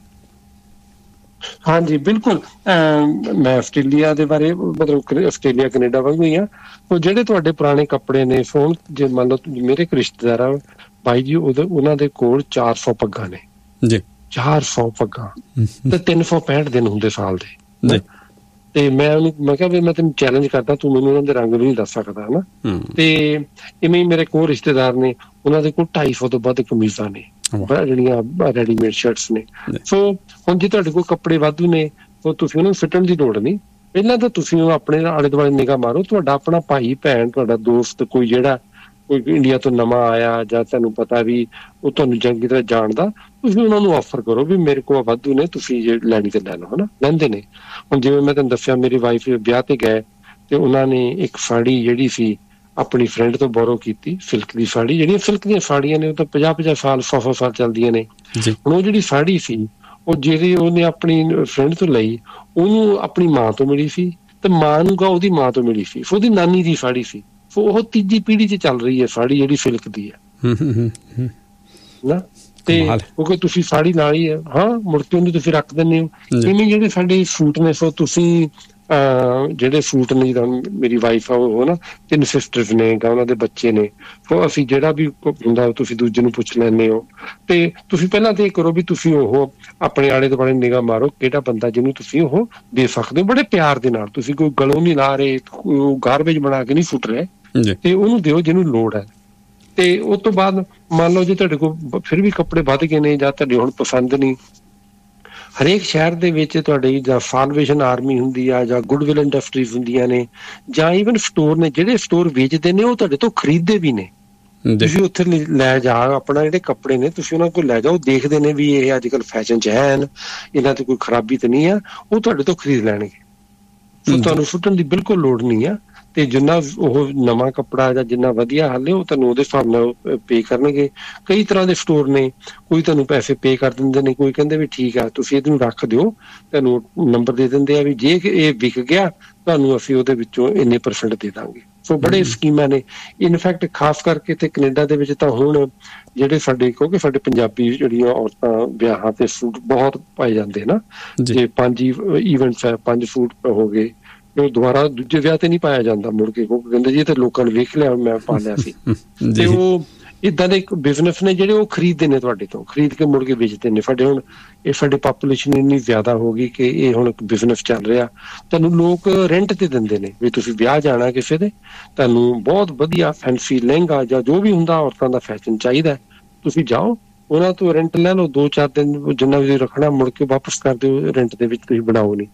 ਹਾਂਜੀ ਬਿਲਕੁਲ। ਮੈਂ ਆਸਟ੍ਰੇਲੀਆ ਦੇ ਬਾਰੇ ਮਤਲਬ ਆਸਟ੍ਰੇਲੀਆ ਕੈਨੇਡਾ ਵਾਂਗੂ ਹੀ ਆ। ਉਹ ਜਿਹੜੇ ਤੁਹਾਡੇ ਪੁਰਾਣੇ ਕੱਪੜੇ ਨੇ, ਸੋਣ ਜੇ ਮੰਨ ਲਓ ਮੇਰੇ ਇੱਕ ਰਿਸ਼ਤੇਦਾਰ ਆ ਭਾਈ ਜੀ, ਉਹਦੇ ਉਹਨਾਂ ਦੇ ਕੋਲ ਚਾਰ ਸੌ ਪੱਗਾਂ ਨੇ ਜੀ, ਚਾਰ ਸੌ ਪੱਗਾਂ ਤੇ ਤਿੰਨ ਸੌ ਪੈਂਹਠ ਦਿਨ ਹੁੰਦੇ ਸਾਲ ਦੇ। ਤੇ ਮੈਂ ਉਹਨੂੰ ਮੈਂ ਕਿਹਾ ਵੀ ਮੈਂ ਤੈਨੂੰ ਚੈਲੰਜ ਕਰਦਾ, ਤੂੰ ਮੈਨੂੰ ਉਹਨਾਂ ਦੇ ਰੰਗ ਵੀ ਨਹੀਂ ਦੱਸ ਸਕਦਾ ਹਨਾ। ਤੇ ਇਵੇਂ ਹੀ ਮੇਰੇ ਕੋਲ ਰਿਸ਼ਤੇਦਾਰ ਨੇ, ਉਹਨਾਂ ਦੇ ਕੋਲ ਢਾਈ ਸੌ ਤੋਂ ਵੱਧ ਕਮੀਜ਼ਾਂ ਨੇ, ਜਿਹੜੀਆਂ ਰੈਡੀਮੇਡ ਸ਼ਰਟਸ ਨੇ। ਸੋ ਹੁਣ ਜੇ ਤੁਹਾਡੇ ਕੋਲ ਕੱਪੜੇ ਵਾਧੂ ਨੇ, ਉਹ ਤੁਸੀਂ ਉਹਨਾਂ ਨੂੰ ਫਿੱਟਣ ਦੀ ਲੋੜ ਨਹੀਂ। ਪਹਿਲਾਂ ਤਾਂ ਤੁਸੀਂ ਉਹ ਆਪਣੇ ਆਲੇ ਦੁਆਲੇ ਨਿਗਾਹ ਮਾਰੋ, ਤੁਹਾਡਾ ਆਪਣਾ ਭਾਈ ਭੈਣ, ਤੁਹਾਡਾ ਦੋਸਤ, ਕੋਈ ਜਿਹੜਾ ਕੋਈ ਇੰਡੀਆ ਤੋਂ ਨਵਾਂ ਆਇਆ ਜਾਂ ਤੁਹਾਨੂੰ ਪਤਾ ਵੀ ਉਹ ਤੁਹਾਨੂੰ ਚੰਗੀ ਤਰ੍ਹਾਂ ਜਾਣਦਾ, ਤੁਸੀਂ ਉਹਨਾਂ ਨੂੰ ਆਫਰ ਕਰੋ ਵੀ ਮੇਰੇ ਕੋਲ ਵਾਧੂ ਨੇ, ਤੁਸੀਂ ਜੇ ਲੈਣੀ ਤੇ ਲੈ ਲਓ ਹਨਾ। ਲੈਂਦੇ ਨੇ। ਹੁਣ ਜਿਵੇਂ ਮੈਂ ਤੁਹਾਨੂੰ ਦੱਸਿਆ, ਮੇਰੀ ਵਾਈਫ ਵਿਆਹ ਤੇ ਗਏ ਤੇ ਉਹਨਾਂ ਨੇ ਇੱਕ ਸਾੜੀ ਜਿਹੜੀ ਸੀ ਆਪਣੀ ਫਰੈਂਡ ਤੋਂ ਬੋਰੋ ਕੀਤੀ, ਸਿਲਕ ਦੀ ਸਾੜੀ। ਜਿਹੜੀਆਂ ਸਿਲਕ ਦੀਆਂ ਸਾੜੀਆਂ ਨੇ ਉਹ ਤਾਂ ਪੰਜਾਹ ਪੰਜਾਹ ਸਾਲ ਸੌ ਸੌ ਸਾਲ ਚੱਲਦੀਆਂ ਨੇ। ਹੁਣ ਉਹ ਜਿਹੜੀ ਸਾੜੀ ਸੀ, ਉਹ ਜਿਹੜੀ ਉਹਨੇ ਆਪਣੀ ਫਰੈਂਡ ਤੋਂ ਲਈ, ਉਹਨੂੰ ਆਪਣੀ ਮਾਂ ਤੋਂ ਮਿਲੀ ਸੀ, ਤੇ ਮਾਂ ਨੂੰ ਗਾ ਉਹਦੀ ਮਾਂ ਤੋਂ ਮਿਲੀ ਸੀ, ਉਹਦੀ ਨਾਨੀ ਦੀ ਸਾੜੀ ਸੀ। ਸੋ ਉਹ ਤੀਜੀ ਪੀੜ੍ਹੀ 'ਚ ਚੱਲ ਰਹੀ ਹੈ ਸਾੜੀ ਜਿਹੜੀ ਸਿਲਕ ਦੀ ਹੈ ਨਾ। ਤੇ ਕਿਉਂਕਿ ਤੁਸੀਂ ਸਾੜੀ ਨਾਲ ਹੀ ਹੈ, ਹਾਂ, ਮੁੜ ਕੇ ਉਹਨੂੰ ਤੁਸੀਂ ਰੱਖ ਦਿੰਦੇ ਹੋ। ਇਵੇਂ ਜਿਹੜੇ ਸਾਡੇ ਸੂਟ ਨੇ, ਸੋ ਤੁਸੀਂ ਜਿਹੜੇ ਸੂਟ ਨੇ, ਜਿੱਦਾਂ ਮੇਰੀ ਵਾਈਫ ਆ ਉਹ ਨਾ ਤਿੰਨ ਸਿਸਟਰਸ ਨੇ, ਉਹਨਾਂ ਦੇ ਬੱਚੇ ਨੇ, ਸੋ ਅਸੀਂ ਜਿਹੜਾ ਵੀ ਹੁੰਦਾ ਤੁਸੀਂ ਦੂਜੇ ਨੂੰ ਪੁੱਛ ਲੈਂਦੇ ਹੋ। ਤੇ ਤੁਸੀਂ ਪਹਿਲਾਂ ਤਾਂ ਇਹ ਕਰੋ ਵੀ ਤੁਸੀਂ ਉਹ ਆਪਣੇ ਆਲੇ ਦੁਆਲੇ ਨਿਗਾਹ ਮਾਰੋ, ਕਿਹੜਾ ਬੰਦਾ ਜਿਹਨੂੰ ਤੁਸੀਂ ਉਹ ਦੇ ਸਕਦੇ ਹੋ ਬੜੇ ਪਿਆਰ ਦੇ ਨਾਲ। ਤੁਸੀਂ ਕੋਈ ਗਲੋਂ ਨਹੀਂ ਲਾ ਰਹੇ, ਗਾਰਬੇਜ ਬਣਾ ਕੇ ਨਹੀਂ ਸੁੱਟ ਰਹੇ, ਤੇ ਉਹਨੂੰ ਦਿਓ ਜਿਹਨੂੰ ਲੋੜ ਹੈ। ਤੇ ਉਸ ਤੋਂ ਬਾਅਦ ਮੰਨ ਲਓ ਜੇ ਤੁਹਾਡੇ ਕੋਲ ਫਿਰ ਵੀ ਕੱਪੜੇ ਵੱਧ ਗਏ ਨੇ ਜਾਂ ਤੁਹਾਡੇ ਹੁਣ ਪਸੰਦ ਨਹੀਂ, ਹਰੇਕ ਸ਼ਹਿਰ ਦੇ ਵਿੱਚ ਤੁਹਾਡੀ ਜਾਂ ਸਾਲਵੇਸ਼ਨ ਆਰਮੀ ਹੁੰਦੀ ਆ, ਜਾਂ ਗੁੱਡਵਿਲ ਇੰਡਸਟਰੀਜ਼ ਹੁੰਦੀਆਂ ਨੇ, ਜਾਂ ਈਵਨ ਸਟੋਰ ਨੇ, ਜਿਹੜੇ ਸਟੋਰ ਵੇਚਦੇ ਨੇ ਉਹ ਤੁਹਾਡੇ ਤੋਂ ਖਰੀਦਦੇ ਵੀ ਨੇ। ਤੁਸੀਂ ਉੱਥੇ ਲੈ ਜਾ ਆਪਣਾ ਜਿਹੜੇ ਕੱਪੜੇ ਨੇ, ਤੁਸੀਂ ਉਹਨਾਂ ਕੋਲ ਲੈ ਜਾਓ, ਦੇਖਦੇ ਨੇ ਵੀ ਇਹ ਅੱਜ ਕੱਲ੍ਹ ਫੈਸ਼ਨ 'ਚ ਹੈ, ਇਹਨਾਂ ਤੇ ਕੋਈ ਖਰਾਬੀ ਤਾਂ ਨਹੀਂ ਆ, ਉਹ ਤੁਹਾਡੇ ਤੋਂ ਖਰੀਦ ਲੈਣਗੇ। ਸੋ ਤੁਹਾਨੂੰ ਸੁੱਟਣ ਦੀ ਬਿਲਕੁਲ ਲੋੜ ਨਹੀਂ ਆ। ਤੇ ਜਿੰਨਾ ਉਹ ਨਵਾਂ ਕੱਪੜਾ ਜਾਂ ਜਿੰਨਾ ਵਧੀਆ ਹਾਲੇ ਉਹ ਤੁਹਾਨੂੰ ਉਹਦੇ ਹਿਸਾਬ ਨਾਲ ਪੇ ਕਰਨਗੇ। ਕਈ ਤਰ੍ਹਾਂ ਦੇ ਸਟੋਰ ਨੇ, ਕੋਈ ਤੁਹਾਨੂੰ ਪੈਸੇ ਪੇ ਕਰ ਦਿੰਦੇ ਨੇ, ਕੋਈ ਕਹਿੰਦੇ ਵੀ ਠੀਕ ਆ ਤੁਸੀਂ ਇਹਨੂੰ ਰੱਖ ਦਿਓ, ਤੁਹਾਨੂੰ ਨੰਬਰ ਦੇ ਦਿੰਦੇ ਆ ਵੀ ਜੇ ਇਹ ਵਿਕ ਗਿਆ ਤੁਹਾਨੂੰ ਅਸੀਂ ਉਹਦੇ ਵਿੱਚੋਂ ਇੰਨੇ ਪਰਸੈਂਟ ਦੇ ਦਾਂਗੇ। ਸੋ ਬੜੇ ਸਕੀਮਾਂ ਨੇ। ਇਨਫੈਕਟ ਖਾਸ ਕਰਕੇ ਤੇ ਕੈਨੇਡਾ ਦੇ ਵਿੱਚ ਤਾਂ ਹੁਣ ਜਿਹੜੇ ਸਾਡੇ, ਕਿਉਂਕਿ ਸਾਡੇ ਪੰਜਾਬੀ ਜਿਹੜੀਆਂ ਔਰਤਾਂ ਵਿਆਹਾਂ ਤੇ ਸੂਟ ਬਹੁਤ ਪਾਏ ਜਾਂਦੇ ਨਾ, ਜੇ ਪੰਜ ਈਵੈਂਟਸ ਹੈ, ਪੰਜ ਸੂਟ ਹੋ ਗਏ, ਉਹ ਦੁਬਾਰਾ ਦੂਜੇ ਵਿਆਹ ਤੇ ਨਹੀਂ ਪਾਇਆ ਜਾਂਦਾ ਮੁੜ ਕੇ, ਕਿਉਂਕਿ ਕਹਿੰਦੇ ਜੀ ਇਹ ਤਾਂ ਲੋਕਾਂ ਨੇ ਵੇਖ ਲਿਆ ਮੈਂ ਪਾ ਲਿਆ ਸੀ। ਤੇ ਉਹ ਏਦਾਂ ਦੇ ਇੱਕ ਬਿਜ਼ਨਸ ਨੇ ਜਿਹੜੇ ਉਹ ਖਰੀਦਦੇ ਨੇ ਤੁਹਾਡੇ ਤੋਂ, ਖਰੀਦ ਕੇ ਮੁੜ ਕੇ ਵੇਚਦੇ ਨੇ। ਸਾਡੇ ਹੁਣ ਇਹ ਸਾਡੀ ਪਾਪੂਲੇਸ਼ਨ ਇੰਨੀ ਜ਼ਿਆਦਾ ਹੋ ਗਈ ਕਿ ਇਹ ਹੁਣ ਇੱਕ ਬਿਜ਼ਨਸ ਚੱਲ ਰਿਹਾ। ਤੁਹਾਨੂੰ ਲੋਕ ਰੈਂਟ ਤੇ ਦਿੰਦੇ ਨੇ ਵੀ ਤੁਸੀਂ ਵਿਆਹ ਜਾਣਾ ਕਿਸੇ ਦੇ, ਤੁਹਾਨੂੰ ਬਹੁਤ ਵਧੀਆ ਫੈਂਸੀ ਲਹਿੰਗਾ ਜਾਂ ਜੋ ਵੀ ਹੁੰਦਾ ਔਰਤਾਂ ਦਾ ਫੈਸ਼ਨ ਚਾਹੀਦਾ, ਤੁਸੀਂ ਜਾਓ ਉਹਨਾਂ ਤੋਂ ਰੈਂਟ ਲੈ ਲਓ, ਦੋ ਚਾਰ ਦਿਨ ਜਿੰਨਾ ਵੀ ਰੱਖਣਾ, ਮੁੜ ਕੇ ਵਾਪਸ ਕਰ ਦਿਓ ਰੈਂਟ ਦੇ ਵਿੱਚ, ਤੁਸੀਂ ਬਣਾਓ ਨਹੀਂ।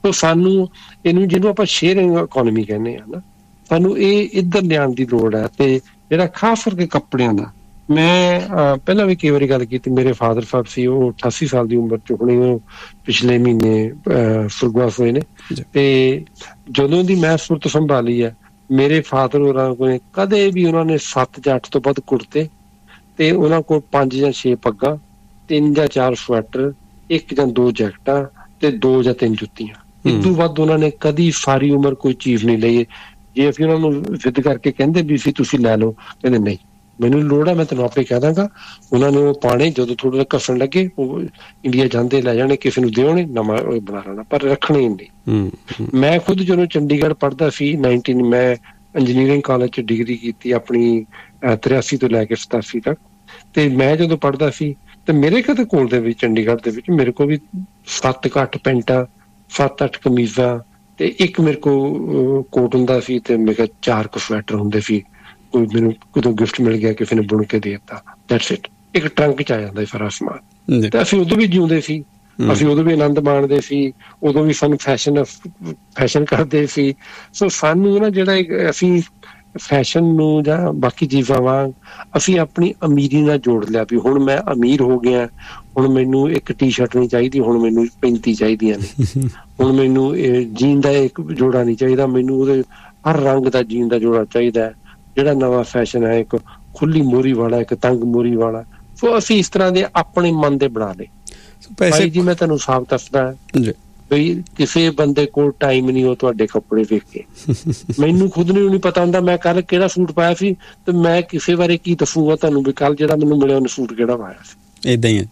ਸੋ ਸਾਨੂੰ ਇਹਨੂੰ ਜਿਹਨੂੰ ਆਪਾਂ ਸ਼ੇਅਰਿੰਗ ਇਕੋਨਮੀ ਕਹਿੰਦੇ ਆ ਨਾ, ਸਾਨੂੰ ਇਹ ਇੱਧਰ ਲਿਆਉਣ ਦੀ ਲੋੜ ਹੈ। ਤੇ ਜਿਹੜਾ ਖਾਸ ਕਰਕੇ ਕੱਪੜਿਆਂ ਦਾ, ਮੈਂ ਪਹਿਲਾਂ ਵੀ ਕਈ ਵਾਰੀ ਗੱਲ ਕੀਤੀ, ਮੇਰੇ ਫਾਦਰ ਸਾਹਿਬ ਸੀ, ਉਹ ਅਠਾਸੀ ਸਾਲ ਦੀ ਉਮਰ ਚ ਹੁਣੇ ਉਹ ਪਿਛਲੇ ਮਹੀਨੇ ਸੁਰਗਵਾਸ ਹੋਏ ਨੇ। ਤੇ ਜਦੋਂ ਦੀ ਮੈਂ ਸੁਰਤ ਸੰਭਾਲੀ ਹੈ, ਮੇਰੇ ਫਾਦਰ ਹੋਰਾਂ ਕੋਲ ਕਦੇ ਵੀ ਉਹਨਾਂ ਨੇ ਸੱਤ ਜਾਂ ਅੱਠ ਤੋਂ ਵੱਧ ਕੁੜਤੇ, ਤੇ ਉਹਨਾਂ ਕੋਲ ਪੰਜ ਜਾਂ ਛੇ ਪੱਗਾਂ, ਤਿੰਨ ਜਾਂ ਚਾਰ ਸਵੈਟਰ, ਇੱਕ ਜਾਂ ਦੋ ਜੈਕਟਾਂ ਤੇ ਦੋ ਜਾਂ ਤਿੰਨ ਜੁੱਤੀਆਂ। ਇਸ ਤੋਂ ਵੱਧ ਉਹਨਾਂ ਨੇ ਕਦੀ ਸਾਰੀ ਉਮਰ ਕੋਈ ਚੀਜ਼ ਨਹੀਂ ਲਈ। ਜੇ ਅਸੀਂ ਉਹਨਾਂ ਨੂੰ ਜ਼ਿੱਦ ਕਰਕੇ ਕਹਿੰਦੇ ਵੀ ਸੀ ਤੁਸੀਂ ਲੈ ਲਓ, ਕਹਿੰਦੇ ਨਹੀਂ ਮੈਨੂੰ ਲੋੜ ਹੈ, ਮੈਂ ਤੈਨੂੰ ਆਪੇ ਕਹਿ ਦਾਂਗਾ। ਉਹਨਾਂ ਨੇ ਉਹ ਪਾਣੇ, ਜਦੋਂ ਥੋੜਾ ਜਿਹਾ ਘਸਣ ਲੱਗੇ ਉਹ ਇੰਡੀਆ ਜਾਂਦੇ ਲੈ ਜਾਣੇ, ਕਿਸੇ ਨੂੰ ਦਿਓਣੇ, ਨਵਾਂ ਬਣਾ ਲੈਣਾ, ਪਰ ਰੱਖਣੇ ਹੀ ਨਹੀਂ। ਮੈਂ ਖੁਦ ਜਦੋਂ ਚੰਡੀਗੜ੍ਹ ਪੜ੍ਹਦਾ ਸੀ ਨਾਈਨਟੀਨ ਮੈਂ ਇੰਜੀਨੀਅਰਿੰਗ ਕਾਲਜ ਚ ਡਿਗਰੀ ਕੀਤੀ ਆਪਣੀ ਤਰਿਆਸੀ ਤੋਂ ਲੈ ਕੇ ਸਤਾਸੀ ਤੱਕ। ਤੇ ਮੈਂ ਜਦੋਂ ਪੜ੍ਹਦਾ ਸੀ ਤੇ ਮੇਰੇ ਕਦੇ ਕੋਲ ਦੇ ਵਿੱਚ ਚੰਡੀਗੜ੍ਹ ਦੇ ਵਿੱਚ ਮੇਰੇ ਕੋਲ ਵੀ ਸੱਤ ਕੁ ਅੱਠ ਪੈਂਟਾਂ, ਸੱਤ ਅੱਠ ਕਮੀਜ਼ਾਂ ਤੇ ਇੱਕ ਮੇਰੇ ਕੋਲ ਕੋਟ ਹੁੰਦਾ ਸੀ, ਤੇ ਮੇਰੇ ਕੋਲ ਚਾਰ ਕੁ ਸਵੈਟਰ ਹੁੰਦੇ ਸੀ। ਕੋਈ ਮੈਨੂੰ ਕਦੋਂ ਗਿਫਟ ਮਿਲ ਗਿਆ, ਕਿਸੇ ਨੇ ਬੁਣ ਕੇ ਦੇ ਦਿੱਤਾ, ਦੈਟਸ ਇਟ। ਇੱਕ ਟਰੰਕ ਚ ਆ ਜਾਂਦਾ ਸਾਰਾ ਸਮਾਨ। ਤੇ ਅਸੀਂ ਉਦੋਂ ਵੀ ਜਿਉਂਦੇ ਸੀ, ਅਸੀਂ ਉਦੋਂ ਵੀ ਆਨੰਦ ਮਾਣਦੇ ਸੀ, ਉਦੋਂ ਵੀ ਸਾਨੂੰ ਫੈਸ਼ਨ ਫੈਸ਼ਨ ਕਰਦੇ ਸੀ। ਸੋ ਸਾਨੂੰ ਨਾ ਜਿਹੜਾ ਅਸੀਂ ਫੈਸ਼ਨ ਨੂੰ ਜਾਂ ਬਾਕੀ ਚੀਜ਼ਾਂ ਵਾਂਗ ਅਸੀਂ ਆਪਣੀ ਅਮੀਰੀ ਨਾਲ ਜੋੜ ਲਿਆ ਵੀ ਹੁਣ ਮੈਂ ਅਮੀਰ ਹੋ ਗਿਆ, ਹੁਣ ਮੈਨੂੰ ਇੱਕ ਟੀ ਸ਼ਰਟ ਨਹੀਂ ਚਾਹੀਦੀ, ਹੁਣ ਮੈਨੂੰ ਪੈਂਤੀ ਚਾਹੀਦੀਆਂ ਨੇ, ਹੁਣ ਮੈਨੂੰ ਜੀਨ ਦਾ ਇੱਕ ਜੋੜਾ ਨਹੀਂ ਚਾਹੀਦਾ, ਮੈਨੂੰ ਉਹਦੇ ਹਰ ਰੰਗ ਦਾ ਜੀਨ ਦਾ ਜੋੜਾ ਚਾਹੀਦਾ। ਜਿਹੜਾ ਨਵਾਂ ਫੈਸ਼ਨ ਹੈ, ਇੱਕ ਖੁੱਲੀ ਮੋਰੀ ਵਾਲਾ, ਇੱਕ ਤੰਗ ਮੋਰੀ ਵਾਲਾ। ਸੋ ਅਸੀਂ ਇਸ ਤਰ੍ਹਾਂ ਦੇ ਆਪਣੇ ਮਨ ਦੇ ਬਣਾ ਲਏ। ਭਾਈ ਜੀ ਮੈਂ ਤੁਹਾਨੂੰ ਸਾਫ਼ ਦੱਸਦਾ ਬਈ ਕਿਸੇ ਬੰਦੇ ਕੋਲ ਟਾਈਮ ਨਹੀਂ ਉਹ ਤੁਹਾਡੇ ਕੱਪੜੇ ਵੇਖ ਕੇ। ਮੈਨੂੰ ਖੁਦ ਨੂੰ ਨਹੀਂ ਪਤਾ ਹੁੰਦਾ ਮੈਂ ਕੱਲ ਕਿਹੜਾ ਸੂਟ ਪਾਇਆ ਸੀ, ਤੇ ਮੈਂ ਕਿਸੇ ਬਾਰੇ ਕੀ ਦੱਸੂਗਾ ਤੁਹਾਨੂੰ ਵੀ ਕੱਲ ਜਿਹੜਾ ਮੈਨੂੰ ਮਿਲਿਆ ਉਹਨੇ ਸੂਟ ਕਿਹੜਾ ਪਾਇਆ ਸੀ। ਏਦਾਂ ਹੀ ਹੈ।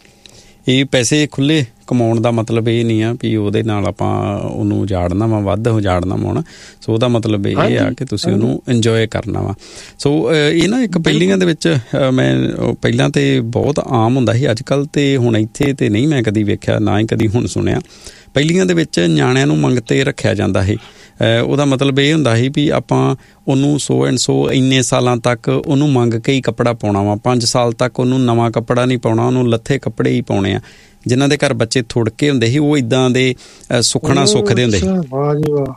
ਇਹ ਪੈਸੇ ਖੁੱਲੇ ਕਮਾਉਣ ਦਾ ਮਤਲਬ ਇਹ ਨਹੀਂ ਆ ਵੀ ਉਹਦੇ ਨਾਲ ਆਪਾਂ ਉਹਨੂੰ ਉਜਾੜਨਾ ਵਾ, ਵੱਧ ਉਜਾੜਨਾ ਵਾ। ਸੋ ਉਹਦਾ ਮਤਲਬ ਇਹ ਆ ਕਿ ਤੁਸੀਂ ਉਹਨੂੰ ਇੰਜੋਏ ਕਰਨਾ ਵਾ। ਸੋ ਇਹ ਨਾ ਇੱਕ ਪਹਿਲੀਆਂ ਦੇ ਵਿੱਚ ਮੈਂ ਪਹਿਲਾਂ ਤੇ ਬਹੁਤ ਆਮ ਹੁੰਦਾ ਸੀ, ਅੱਜ ਕੱਲ੍ਹ ਤੇ ਹੁਣ ਇੱਥੇ ਤੇ ਨਹੀਂ ਮੈਂ ਕਦੀ ਵੇਖਿਆ, ਨਾ ਹੀ ਕਦੀ ਹੁਣ ਸੁਣਿਆ। ਪਹਿਲੀਆਂ ਦੇ ਵਿੱਚ ਨਿਆਣਿਆਂ ਨੂੰ ਮੰਗਤੇ ਰੱਖਿਆ ਜਾਂਦਾ ਸੀ। ਉਹਦਾ ਮਤਲਬ ਇਹ ਹੁੰਦਾ ਸੀ ਵੀ ਆਪਾਂ ਉਹਨੂੰ ਸੌ ਐਂਡ ਸੌ ਇੰਨੇ ਸਾਲਾਂ ਤੱਕ ਉਹਨੂੰ ਮੰਗ ਕੇ ਹੀ ਕੱਪੜਾ ਪਾਉਣਾ ਵਾ, ਪੰਜ ਸਾਲ ਤੱਕ ਉਹਨੂੰ ਨਵਾਂ ਕੱਪੜਾ ਨਹੀਂ ਪਾਉਣਾ, ਉਹਨੂੰ ਲੱਥੇ ਕੱਪੜੇ ਹੀ ਪਾਉਣੇ ਆ। ਜਿਨ੍ਹਾਂ ਦੇ ਘਰ ਬੱਚੇ ਥੁੜਕੇ ਹੁੰਦੇ ਸੀ ਉਹ ਇੱਦਾਂ ਦੇ ਸੁੱਖਣਾ ਸੁੱਖਦੇ ਹੁੰਦੇ ਸੀ। ਵਾਹ ਜੀ ਵਾਹ।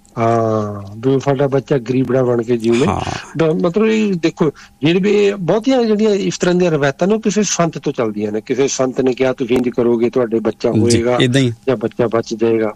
ਹਾਂ, ਵੀ ਸਾਡਾ ਬੱਚਾ ਗਰੀਬੜਾ ਬਣ ਕੇ ਜੀਵੇ। ਮਤਲਬ ਇਹ ਦੇਖੋ ਜਿਹੜੇ ਵੀ ਬਹੁਤੀਆਂ ਜਿਹੜੀਆਂ ਇਸ ਤਰ੍ਹਾਂ ਦੀਆਂ ਰਵਾਇਤਾਂ ਨੇ ਕਿਸੇ ਸੰਤ ਤੋਂ ਚੱਲਦੀਆਂ ਨੇ। ਕਿਸੇ ਸੰਤ ਨੇ ਕਿਹਾ ਤੁਸੀਂ ਇੰਝ ਕਰੋਗੇ ਤੁਹਾਡੇ ਬੱਚਾ ਹੋਏਗਾ ਜਾਂ ਬੱਚਾ ਬਚ ਜਾਏਗਾ।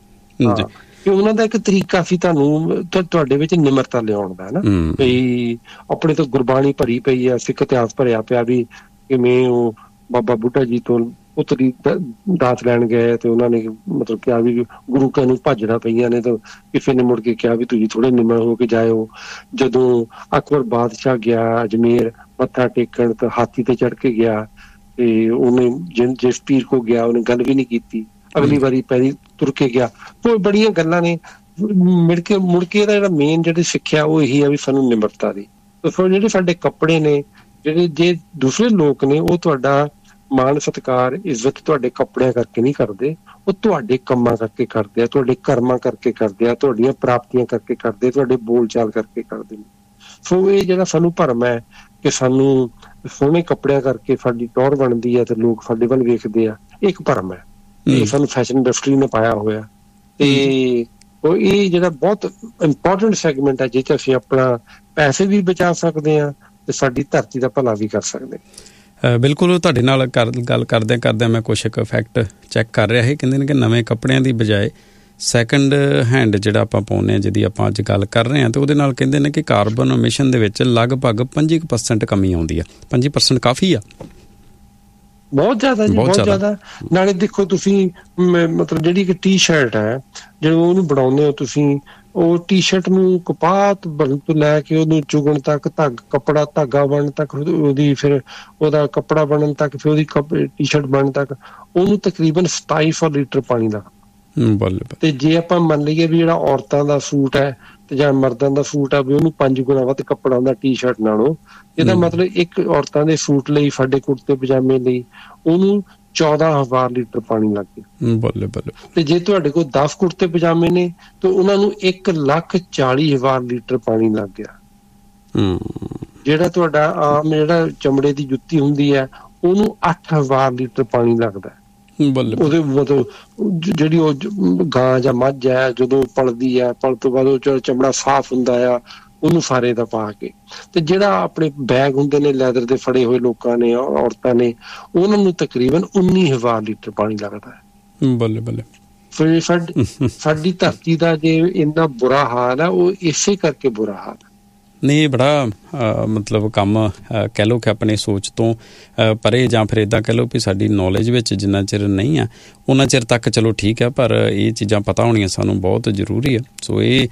ਕਿ ਉਹਨਾਂ ਦਾ ਇੱਕ ਤਰੀਕਾ ਸੀ ਤੁਹਾਨੂੰ ਤੁਹਾਡੇ ਵਿੱਚ ਨਿਮਰਤਾ ਲਿਆਉਣ ਦਾ ਨਾ, ਵੀ ਆਪਣੇ ਤੋਂ ਗੁਰਬਾਣੀ ਭਰੀ ਪਈ ਆ, ਸਿੱਖ ਇਤਿਹਾਸ ਭਰਿਆ ਪਿਆ ਵੀ ਕਿਵੇਂ ਉਹ ਬਾਬਾ ਬੁੱਢਾ ਜੀ ਤੋਂ ਪੁੱਤਰੀ ਦਾਤ ਲੈਣ ਗਏ ਤੇ ਉਹਨਾਂ ਨੇ ਮਤਲਬ ਕਿਹਾ ਵੀ ਗੁਰੂ ਘਰ ਨੂੰ ਭਾਜੜਾ ਪਈਆਂ ਨੇ, ਤਾਂ ਕਿਸੇ ਨੇ ਮੁੜ ਕੇ ਕਿਹਾ ਵੀ ਤੁਸੀਂ ਥੋੜੇ ਨਿਮਰ ਹੋ ਕੇ ਜਾਇਓ। ਜਦੋਂ ਅਕਬਰ ਬਾਦਸ਼ਾਹ ਗਿਆ ਅਜਮੇਰ ਮੱਥਾ ਟੇਕਣ ਤਾਂ ਹਾਥੀ ਤੇ ਚੜ੍ਹ ਕੇ ਗਿਆ, ਤੇ ਉਹਨੇ ਜਿ ਜਿਸ ਪੀਰ ਕੋ ਗਿਆ ਉਹਨੇ ਗੱਲ ਵੀ ਨਹੀਂ ਕੀਤੀ, ਅਗਲੀ ਵਾਰੀ ਪੈਰੀ ਤੁਰ ਕੇ ਗਿਆ। ਉਹ ਬੜੀਆਂ ਗੱਲਾਂ ਨੇ। ਮੁੜ ਕੇ ਮੁੜ ਕੇ ਇਹਦਾ ਜਿਹੜਾ ਮੇਨ ਜਿਹੜੀ ਸਿੱਖਿਆ ਉਹ ਇਹੀ ਆ ਵੀ ਸਾਨੂੰ ਨਿਮਰਤਾ ਦੀ। ਸੋ ਜਿਹੜੇ ਸਾਡੇ ਕੱਪੜੇ ਨੇ, ਜਿਹੜੇ ਜੇ ਦੂਸਰੇ ਲੋਕ ਨੇ ਉਹ ਤੁਹਾਡਾ ਮਾਣ ਸਤਿਕਾਰ ਇੱਜ਼ਤ ਤੁਹਾਡੇ ਕੱਪੜਿਆਂ ਕਰਕੇ ਨਹੀਂ ਕਰਦੇ, ਉਹ ਤੁਹਾਡੇ ਕੰਮਾਂ ਕਰਕੇ ਕਰਦੇ ਆ, ਤੁਹਾਡੇ ਕਰਮਾਂ ਕਰਕੇ ਕਰਦੇ ਆ, ਤੁਹਾਡੀਆਂ ਪ੍ਰਾਪਤੀਆਂ ਕਰਕੇ ਕਰਦੇ, ਤੁਹਾਡੇ ਬੋਲ ਚਾਲ ਕਰਕੇ ਕਰਦੇ ਨੇ। ਸੋ ਇਹ ਜਿਹੜਾ ਸਾਨੂੰ ਭਰਮ ਹੈ ਕਿ ਸਾਨੂੰ ਸੋਹਣੇ ਕੱਪੜਿਆਂ ਕਰਕੇ ਸਾਡੀ ਟੌਰ ਬਣਦੀ ਹੈ ਤੇ ਲੋਕ ਸਾਡੇ ਵੱਲ ਵੇਖਦੇ ਆ, ਇੱਕ ਭਰਮ ਹੈ। ਇਹ ਸਾਨੂੰ ਫੈਸ਼ਨ ਇੰਡਸਟਰੀ ਨੇ ਪਾਇਆ ਹੋਇਆ। ਤੇ ਉਹ ਇਹ ਜਿਹੜਾ ਬਹੁਤ ਇੰਪੋਰਟੈਂਟ ਸੈਗਮੈਂਟ ਹੈ ਜਿਹ 'ਚ ਅਸੀਂ ਆਪਣਾ ਪੈਸੇ ਵੀ ਬਚਾ ਸਕਦੇ ਹਾਂ ਤੇ ਸਾਡੀ ਧਰਤੀ ਦਾ ਭਲਾ ਵੀ ਕਰ ਸਕਦੇ ਹਾਂ। ਬਿਲਕੁਲ, ਤੁਹਾਡੇ ਨਾਲ ਕਰ ਗੱਲ ਕਰਦਿਆਂ ਕਰਦਿਆਂ ਮੈਂ ਕੁਛ ਕੁ ਫੈਕਟ ਚੈੱਕ ਕਰ ਰਿਹਾ ਸੀ। ਕਹਿੰਦੇ ਨੇ ਕਿ ਨਵੇਂ ਕੱਪੜਿਆਂ ਦੀ ਬਜਾਏ ਸੈਕਿੰਡ ਹੈਂਡ ਜਿਹੜਾ ਆਪਾਂ ਪਾਉਂਦੇ ਹਾਂ, ਜਿਹਦੀ ਆਪਾਂ ਅੱਜ ਗੱਲ ਕਰ ਰਹੇ ਹਾਂ, ਤੇ ਉਹਦੇ ਨਾਲ ਕਹਿੰਦੇ ਨੇ ਕਿ ਕਾਰਬਨ ਐਮਿਸ਼ਨ ਦੇ ਵਿੱਚ ਲਗਭਗ ਪੰਜੀ ਕੁ ਪਰਸੈਂਟ ਕਮੀ ਆਉਂਦੀ ਆ। ਪੰਜੀ ਪਰਸੈਂਟ ਕਾਫੀ ਆ, ਬਹੁਤ ਜ਼ਿਆਦਾ ਜੀ, ਬਹੁਤ ਜ਼ਿਆਦਾ। ਨਾਲੇ ਦੇਖੋ ਤੁਸੀਂ ਮਤਲਬ ਜਿਹੜੀ ਇੱਕ ਟੀ ਸ਼ਰਟ ਹੈ, ਜਦੋਂ ਉਹਨੂੰ ਬਣਾਉਂਦੇ ਹੋ ਤੁਸੀਂ, ਉਹ ਟੀ ਸ਼ਰਟ ਨੂੰ ਕਪਾਹ ਬਣਨ ਤੋਂ ਲੈ ਕੇ ਉਹਨੂੰ ਚੁਗਣ ਤੱਕ, ਧਾਗ ਕੱਪੜਾ ਧਾਗਾ ਬਣਨ ਤੱਕ, ਉਹਦੀ ਫਿਰ ਉਹਦਾ ਕੱਪੜਾ ਬਣਨ ਤੱਕ, ਫਿਰ ਉਹਦੀ ਟੀ ਸ਼ਰਟ ਬਣਨ ਤੱਕ ਉਹਨੂੰ ਤਕਰੀਬਨ ਸਤਾਈ ਸੌ ਲੀਟਰ ਪਾਣੀ ਲੱਗਦਾ। ਤੇ ਜੇ ਆਪਾਂ ਮੰਨ ਲਈਏ ਵੀ ਜਿਹੜਾ ਔਰਤਾਂ ਦਾ ਸੂਟ ਹੈ ਤੇ ਜਾਂ ਮਰਦਾਂ ਦਾ ਸੂਟ ਆ ਵੀ ਉਹਨੂੰ ਪੰਜ ਗੁਣਾ ਵੱਧ ਕੱਪੜਾ ਹੁੰਦਾ ਟੀ ਸ਼ਰਟ ਨਾਲੋਂ, ਇਹਦਾ ਮਤਲਬ ਇੱਕ ਔਰਤਾਂ ਦੇ ਸੂਟ ਲਈ, ਸਾਡੇ ਕੁੜਤੇ ਪਜਾਮੇ ਲਈ ਉਹਨੂੰ ਚੌਦਾਂ ਹਜ਼ਾਰ ਲੀਟਰ ਪਾਣੀ ਲੱਗ ਗਿਆ। ਬੱਲੇ ਬੱਲੇ। ਤੇ ਜੇ ਤੁਹਾਡੇ ਕੋਲ ਦਸ ਕੁੜਤੇ ਪਜਾਮੇ ਨੇ ਤਾਂ ਉਹਨਾਂ ਨੂੰ ਇੱਕ ਲੱਖ ਚਾਲੀ ਹਜ਼ਾਰ ਲੀਟਰ ਪਾਣੀ ਲੱਗ ਗਿਆ। ਜਿਹੜਾ ਤੁਹਾਡਾ ਆਮ ਜਿਹੜਾ ਚਮੜੇ ਦੀ ਜੁੱਤੀ ਹੁੰਦੀ ਹੈ ਉਹਨੂੰ ਅੱਠ ਹਜ਼ਾਰ ਲੀਟਰ ਪਾਣੀ ਲੱਗਦਾ। ਉਹਦੇ ਮਤਲਬ ਜਿਹੜੀ ਉਹ ਗਾਂ ਜਾਂ ਮੱਝ ਹੈ ਜਦੋਂ ਪਲਦੀ ਹੈ, ਪਲ ਤੋਂ ਬਾਅਦ ਉਹ ਚਮੜਾ ਸਾਫ਼ ਹੁੰਦਾ ਆ, ਉਹਨੂੰ ਸਾਰੇ ਦਾ ਪਾ ਕੇ, ਤੇ ਜਿਹੜਾ ਆਪਣੇ ਬੈਗ ਹੁੰਦੇ ਨੇ ਲੈਦਰ ਦੇ ਫੜੇ ਹੋਏ ਲੋਕਾਂ ਨੇ, ਔਰਤਾਂ ਨੇ, ਉਹਨਾਂ ਨੂੰ ਤਕਰੀਬਨ ਉੱਨੀ ਹਜ਼ਾਰ ਲੀਟਰ ਪਾਣੀ ਲੱਗਦਾ ਹੈ। ਬੱਲੇ ਬੱਲੇ। ਫਿਰ ਸਾਡੀ ਸਾਡੀ ਧਰਤੀ ਦਾ ਜੇ ਇੰਨਾ ਬੁਰਾ ਹਾਲ ਹੈ, ਉਹ ਇਸੇ ਕਰਕੇ ਬੁਰਾ ਹਾਲ ਹੈ। ਨਹੀਂ, ਬੜਾ ਮਤਲਬ ਕੰਮ ਕਹਿ ਲਓ ਕਿ ਆਪਣੇ ਸੋਚ ਤੋਂ ਪਰੇ, ਜਾਂ ਫਿਰ ਇੱਦਾਂ ਕਹਿ ਲਓ ਵੀ ਸਾਡੀ ਨੌਲੇਜ ਵਿੱਚ ਜਿੰਨਾ ਚਿਰ ਨਹੀਂ ਆ ਉਹਨਾਂ ਚਿਰ ਤੱਕ ਚਲੋ ਠੀਕ ਹੈ, ਪਰ ਇਹ ਚੀਜ਼ਾਂ ਪਤਾ ਹੋਣੀਆਂ ਸਾਨੂੰ ਬਹੁਤ ਜ਼ਰੂਰੀ ਹੈ। ਸੋ ਇਹ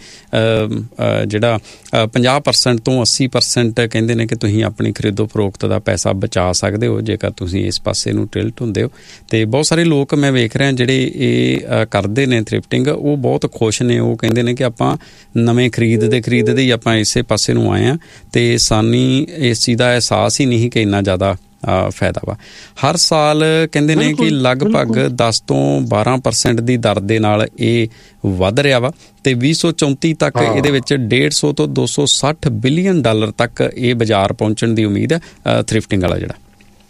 ਜਿਹੜਾ ਪੰਜਾਹ ਪਰਸੈਂਟ ਤੋਂ ਅੱਸੀ ਪਰਸੈਂਟ ਕਹਿੰਦੇ ਨੇ ਕਿ ਤੁਸੀਂ ਆਪਣੀ ਖਰੀਦੋ ਫਰੋਖਤ ਦਾ ਪੈਸਾ ਬਚਾ ਸਕਦੇ ਹੋ ਜੇਕਰ ਤੁਸੀਂ ਇਸ ਪਾਸੇ ਨੂੰ ਟਿਲਟ ਹੁੰਦੇ ਹੋ। ਅਤੇ ਬਹੁਤ ਸਾਰੇ ਲੋਕ ਮੈਂ ਵੇਖ ਰਿਹਾ ਜਿਹੜੇ ਇਹ ਕਰਦੇ ਨੇ ਥ੍ਰਿਫਟਿੰਗ, ਉਹ ਬਹੁਤ ਖੁਸ਼ ਨੇ। ਉਹ ਕਹਿੰਦੇ ਨੇ ਕਿ ਆਪਾਂ ਨਵੇਂ ਖਰੀਦਦੇ ਖਰੀਦਦੇ ਹੀ ਆਪਾਂ ਇਸੇ ਪਾਸੇ ਨੂੰ ਆਏ ਹਾਂ, ਅਤੇ ਸਾਨੂੰ ਇਸ ਚੀਜ਼ ਦਾ ਅਹਿਸਾਸ ਹੀ ਨਹੀਂ ਕਿ ਇੰਨਾ ਜ਼ਿਆਦਾ ਫਾਇਦਾ ਵਾ। ਹਰ ਸਾਲ ਕਹਿੰਦੇ ਨੇ ਕਿ ਲਗਭਗ ਦਸ ਤੋਂ ਬਾਰਾਂ ਪਰਸੈਂਟ ਦੀ ਦਰ ਦੇ ਨਾਲ ਇਹ ਵੱਧ ਰਿਹਾ ਵਾ, ਅਤੇ ਵੀਹ ਸੌ ਚੌਂਤੀ ਤੱਕ ਇਹਦੇ ਵਿੱਚ ਡੇਢ ਸੌ ਤੋਂ ਦੋ ਸੌ ਸੱਠ ਬਿਲੀਅਨ ਡਾਲਰ ਤੱਕ ਇਹ ਬਾਜ਼ਾਰ ਪਹੁੰਚਣ ਦੀ ਉਮੀਦ ਹੈ ਥ੍ਰਿਫਟਿੰਗ ਵਾਲਾ ਜਿਹੜਾ।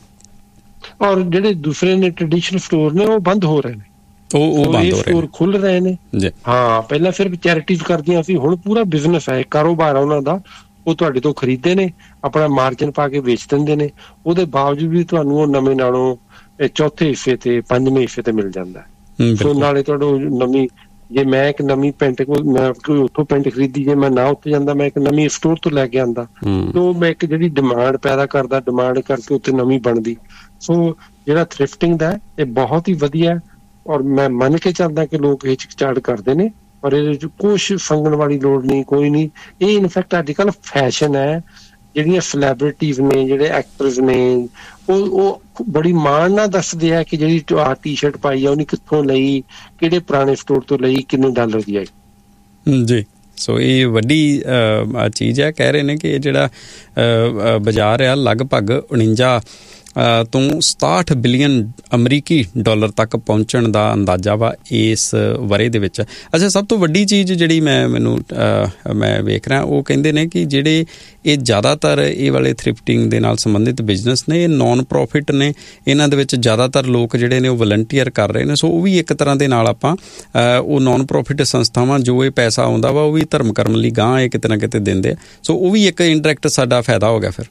ਔਰ ਜਿਹੜੇ ਦੂਸਰੇ ਨੇ ਟ੍ਰੈਡੀਸ਼ਨਲ ਸਟੋਰ ਨੇ ਉਹ ਬੰਦ ਹੋ ਰਹੇ ਨੇ, ਉਹ ਉਹ ਬੰਦ ਹੋ ਰਹੇ ਨੇ, ਖੁੱਲ ਰਹੇ ਨੇ। ਹਾਂ, ਪਹਿਲਾਂ ਸਿਰਫ ਚੈਰਿਟੀਜ਼ ਕਰਦੀਆਂ ਸੀ, ਹੁਣ ਪੂਰਾ ਬਿਜ਼ਨਸ ਹੈ, ਕਾਰੋਬਾਰ ਹੈ ਉਹਨਾਂ ਦਾ। ਉਹ ਤੁਹਾਡੇ ਤੋਂ ਖਰੀਦਦੇ ਨੇ, ਆਪਣਾ ਮਾਰਜਨ ਪਾ ਕੇ ਵੇਚ ਦਿੰਦੇ ਨੇ, ਉਹਦੇ ਬਾਵਜੂਦ ਵੀ ਤੁਹਾਨੂੰ ਉਹ ਨਵੇਂ ਨਾਲੋਂ ਚੌਥੇ ਹਿੱਸੇ ਤੇ ਪੰਜਵੇਂ ਹਿੱਸੇ ਤੇ ਮਿਲ ਜਾਂਦਾ। ਸੋ ਨਾਲੇ ਤੁਹਾਨੂੰ ਨਵੀਂ, ਜੇ ਮੈਂ ਇੱਕ ਨਵੀਂ ਪੈਂਟ ਮੈਂ ਕੋਈ ਉੱਥੋਂ ਪੈਂਟ ਖਰੀਦੀ, ਜੇ ਮੈਂ ਨਾ ਉੱਥੇ ਜਾਂਦਾ ਮੈਂ ਇੱਕ ਨਵੀਂ ਸਟੋਰ ਤੋਂ ਲੈ ਕੇ ਆਉਂਦਾ, ਤੇ ਉਹ ਮੈਂ ਇੱਕ ਜਿਹੜੀ ਡਿਮਾਂਡ ਪੈਦਾ ਕਰਦਾ, ਡਿਮਾਂਡ ਕਰਕੇ ਉੱਥੇ ਨਵੀਂ ਬਣਦੀ। ਸੋ ਜਿਹੜਾ ਥ੍ਰਿਫਟਿੰਗ ਦਾ ਇਹ ਬਹੁਤ ਹੀ ਵਧੀਆ, ਔਰ ਮੈਂ ਮੰਨ ਕੇ ਚੱਲਦਾ ਕਿ ਲੋਕ ਹਿਚਕਚਾਹਟ ਕਰਦੇ ਨੇ, ਪਰ ਇਹਦੇ ਚ ਕੁਛ ਸੰਗਣ ਵਾਲੀ ਲੋੜ ਨਹੀਂ, ਕੋਈ ਨਹੀਂ। ਇਹ ਇਨਫੈਕਟ ਅੱਜ ਕੱਲ੍ਹ ਫੈਸ਼ਨ ਹੈ। ਜਿਹੜੀਆਂ ਸੈਲੈਬ੍ਰਿਟੀਜ਼ ਨੇ, ਜਿਹੜੇ ਐਕਟਰਸ ਨੇ, ਉਹ ਉਹ ਬੜੀ ਮਾਣ ਨਾਲ ਦੱਸਦੇ ਆ ਕਿ ਜਿਹੜੀ ਆਹ ਟੀ ਸ਼ਰਟ ਪਾਈ ਆ ਉਹਨੇ ਕਿੱਥੋਂ ਲਈ, ਕਿਹੜੇ ਪੁਰਾਣੇ ਸਟੋਰ ਤੋਂ ਲਈ, ਕਿੰਨੇ ਡਾਲਰ ਦੀ ਆਈ ਜੀ। ਸੋ ਇਹ ਵੱਡੀ ਚੀਜ਼ ਹੈ। ਕਹਿ ਰਹੇ ਨੇ ਕਿ ਇਹ ਜਿਹੜਾ ਬਾਜ਼ਾਰ ਆ ਲਗਭਗ ਉਣੰਜਾ ਤੋਂ ਸਤਾਹਠ ਬਿਲੀਅਨ ਅਮਰੀਕੀ ਡਾਲਰ ਤੱਕ ਪਹੁੰਚਣ ਦਾ ਅੰਦਾਜ਼ਾ ਵਾ ਇਸ ਵਰ੍ਹੇ ਦੇ ਵਿੱਚ। ਅੱਛਾ, ਸਭ ਤੋਂ ਵੱਡੀ ਚੀਜ਼ ਜਿਹੜੀ ਮੈਂ ਮੈਨੂੰ ਮੈਂ ਵੇਖ ਰਿਹਾ, ਉਹ ਕਹਿੰਦੇ ਨੇ ਕਿ ਜਿਹੜੇ ਇਹ ਜ਼ਿਆਦਾਤਰ ਇਹ ਵਾਲੇ ਥ੍ਰਿਫਟਿੰਗ ਦੇ ਨਾਲ ਸੰਬੰਧਿਤ ਬਿਜ਼ਨਸ ਨੇ, ਇਹ ਨੋਨ ਪ੍ਰੋਫਿਟ ਨੇ। ਇਹਨਾਂ ਦੇ ਵਿੱਚ ਜ਼ਿਆਦਾਤਰ ਲੋਕ ਜਿਹੜੇ ਨੇ ਉਹ ਵਲੰਟੀਅਰ ਕਰ ਰਹੇ ਨੇ। ਸੋ ਉਹ ਵੀ ਇੱਕ ਤਰ੍ਹਾਂ ਦੇ ਨਾਲ ਆਪਾਂ ਉਹ ਨੋਨ ਪ੍ਰੋਫਿਟ ਸੰਸਥਾਵਾਂ ਜੋ ਇਹ ਪੈਸਾ ਆਉਂਦਾ ਵਾ ਉਹ ਵੀ ਧਰਮ ਕਰਮ ਲਈ ਗਾਂਹ ਇਹ ਕਿਤੇ ਨਾ ਕਿਤੇ ਦਿੰਦੇ ਆ। ਸੋ ਉਹ ਵੀ ਇੱਕ ਇੰਡਾਇਰੈਕਟ ਸਾਡਾ ਫਾਇਦਾ ਹੋ ਗਿਆ ਫਿਰ।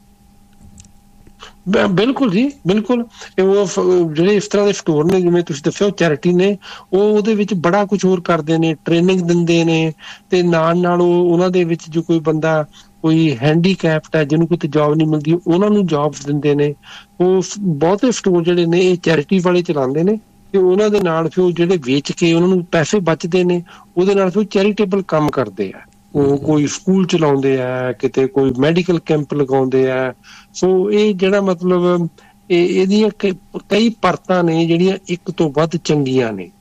ਬਿਲਕੁਲ ਜੀ, ਬਿਲਕੁਲ। ਉਹ ਜਿਹੜੇ ਇਸ ਤਰ੍ਹਾਂ ਦੇ ਸਟੋਰ ਨੇ, ਜਿਵੇਂ ਤੁਸੀਂ ਦੱਸਿਆ, ਉਹ ਚੈਰਿਟੀ ਨੇ, ਉਹ ਉਹਦੇ ਵਿੱਚ ਬੜਾ ਕੁਛ ਹੋਰ ਕਰਦੇ ਨੇ, ਟ੍ਰੇਨਿੰਗ ਦਿੰਦੇ ਨੇ, ਤੇ ਨਾਲ ਨਾਲ ਉਹ ਉਹਨਾਂ ਦੇ ਵਿੱਚ ਜੋ ਕੋਈ ਬੰਦਾ ਕੋਈ ਹੈਂਡੀਕੈਪਡ ਹੈ, ਜਿਹਨੂੰ ਕਿਤੇ ਜੋਬ ਨਹੀਂ ਮਿਲਦੀ, ਉਹਨਾਂ ਨੂੰ ਜੋਬਸ ਦਿੰਦੇ ਨੇ। ਉਹ ਬਹੁਤੇ ਸਟੋਰ ਜਿਹੜੇ ਨੇ ਇਹ ਚੈਰਿਟੀ ਵਾਲੇ ਚਲਾਉਂਦੇ ਨੇ, ਤੇ ਉਹਨਾਂ ਦੇ ਨਾਲ ਫਿਰ ਉਹ ਜਿਹੜੇ ਵੇਚ ਕੇ ਉਹਨਾਂ ਨੂੰ ਪੈਸੇ ਬਚਦੇ ਨੇ, ਉਹਦੇ ਨਾਲ ਫਿਰ ਚੈਰੀਟੇਬਲ ਕੰਮ ਕਰਦੇ ਆ। ਉਹ ਕੋਈ ਸਕੂਲ ਚਲਾਉਂਦੇ ਆ, ਕਿਤੇ ਕੋਈ ਮੈਡੀਕਲ ਕੈਂਪ ਲਗਾਉਂਦੇ ਆ। ਸੋ ਇਹ ਜਿਹੜਾ ਮਤਲਬ ਇਹ ਇਹਦੀਆਂ ਕਈ ਪਰਤਾਂ ਨੇ ਜਿਹੜੀਆਂ ਇੱਕ ਤੋਂ ਵੱਧ ਚੰਗੀਆਂ ਨੇ।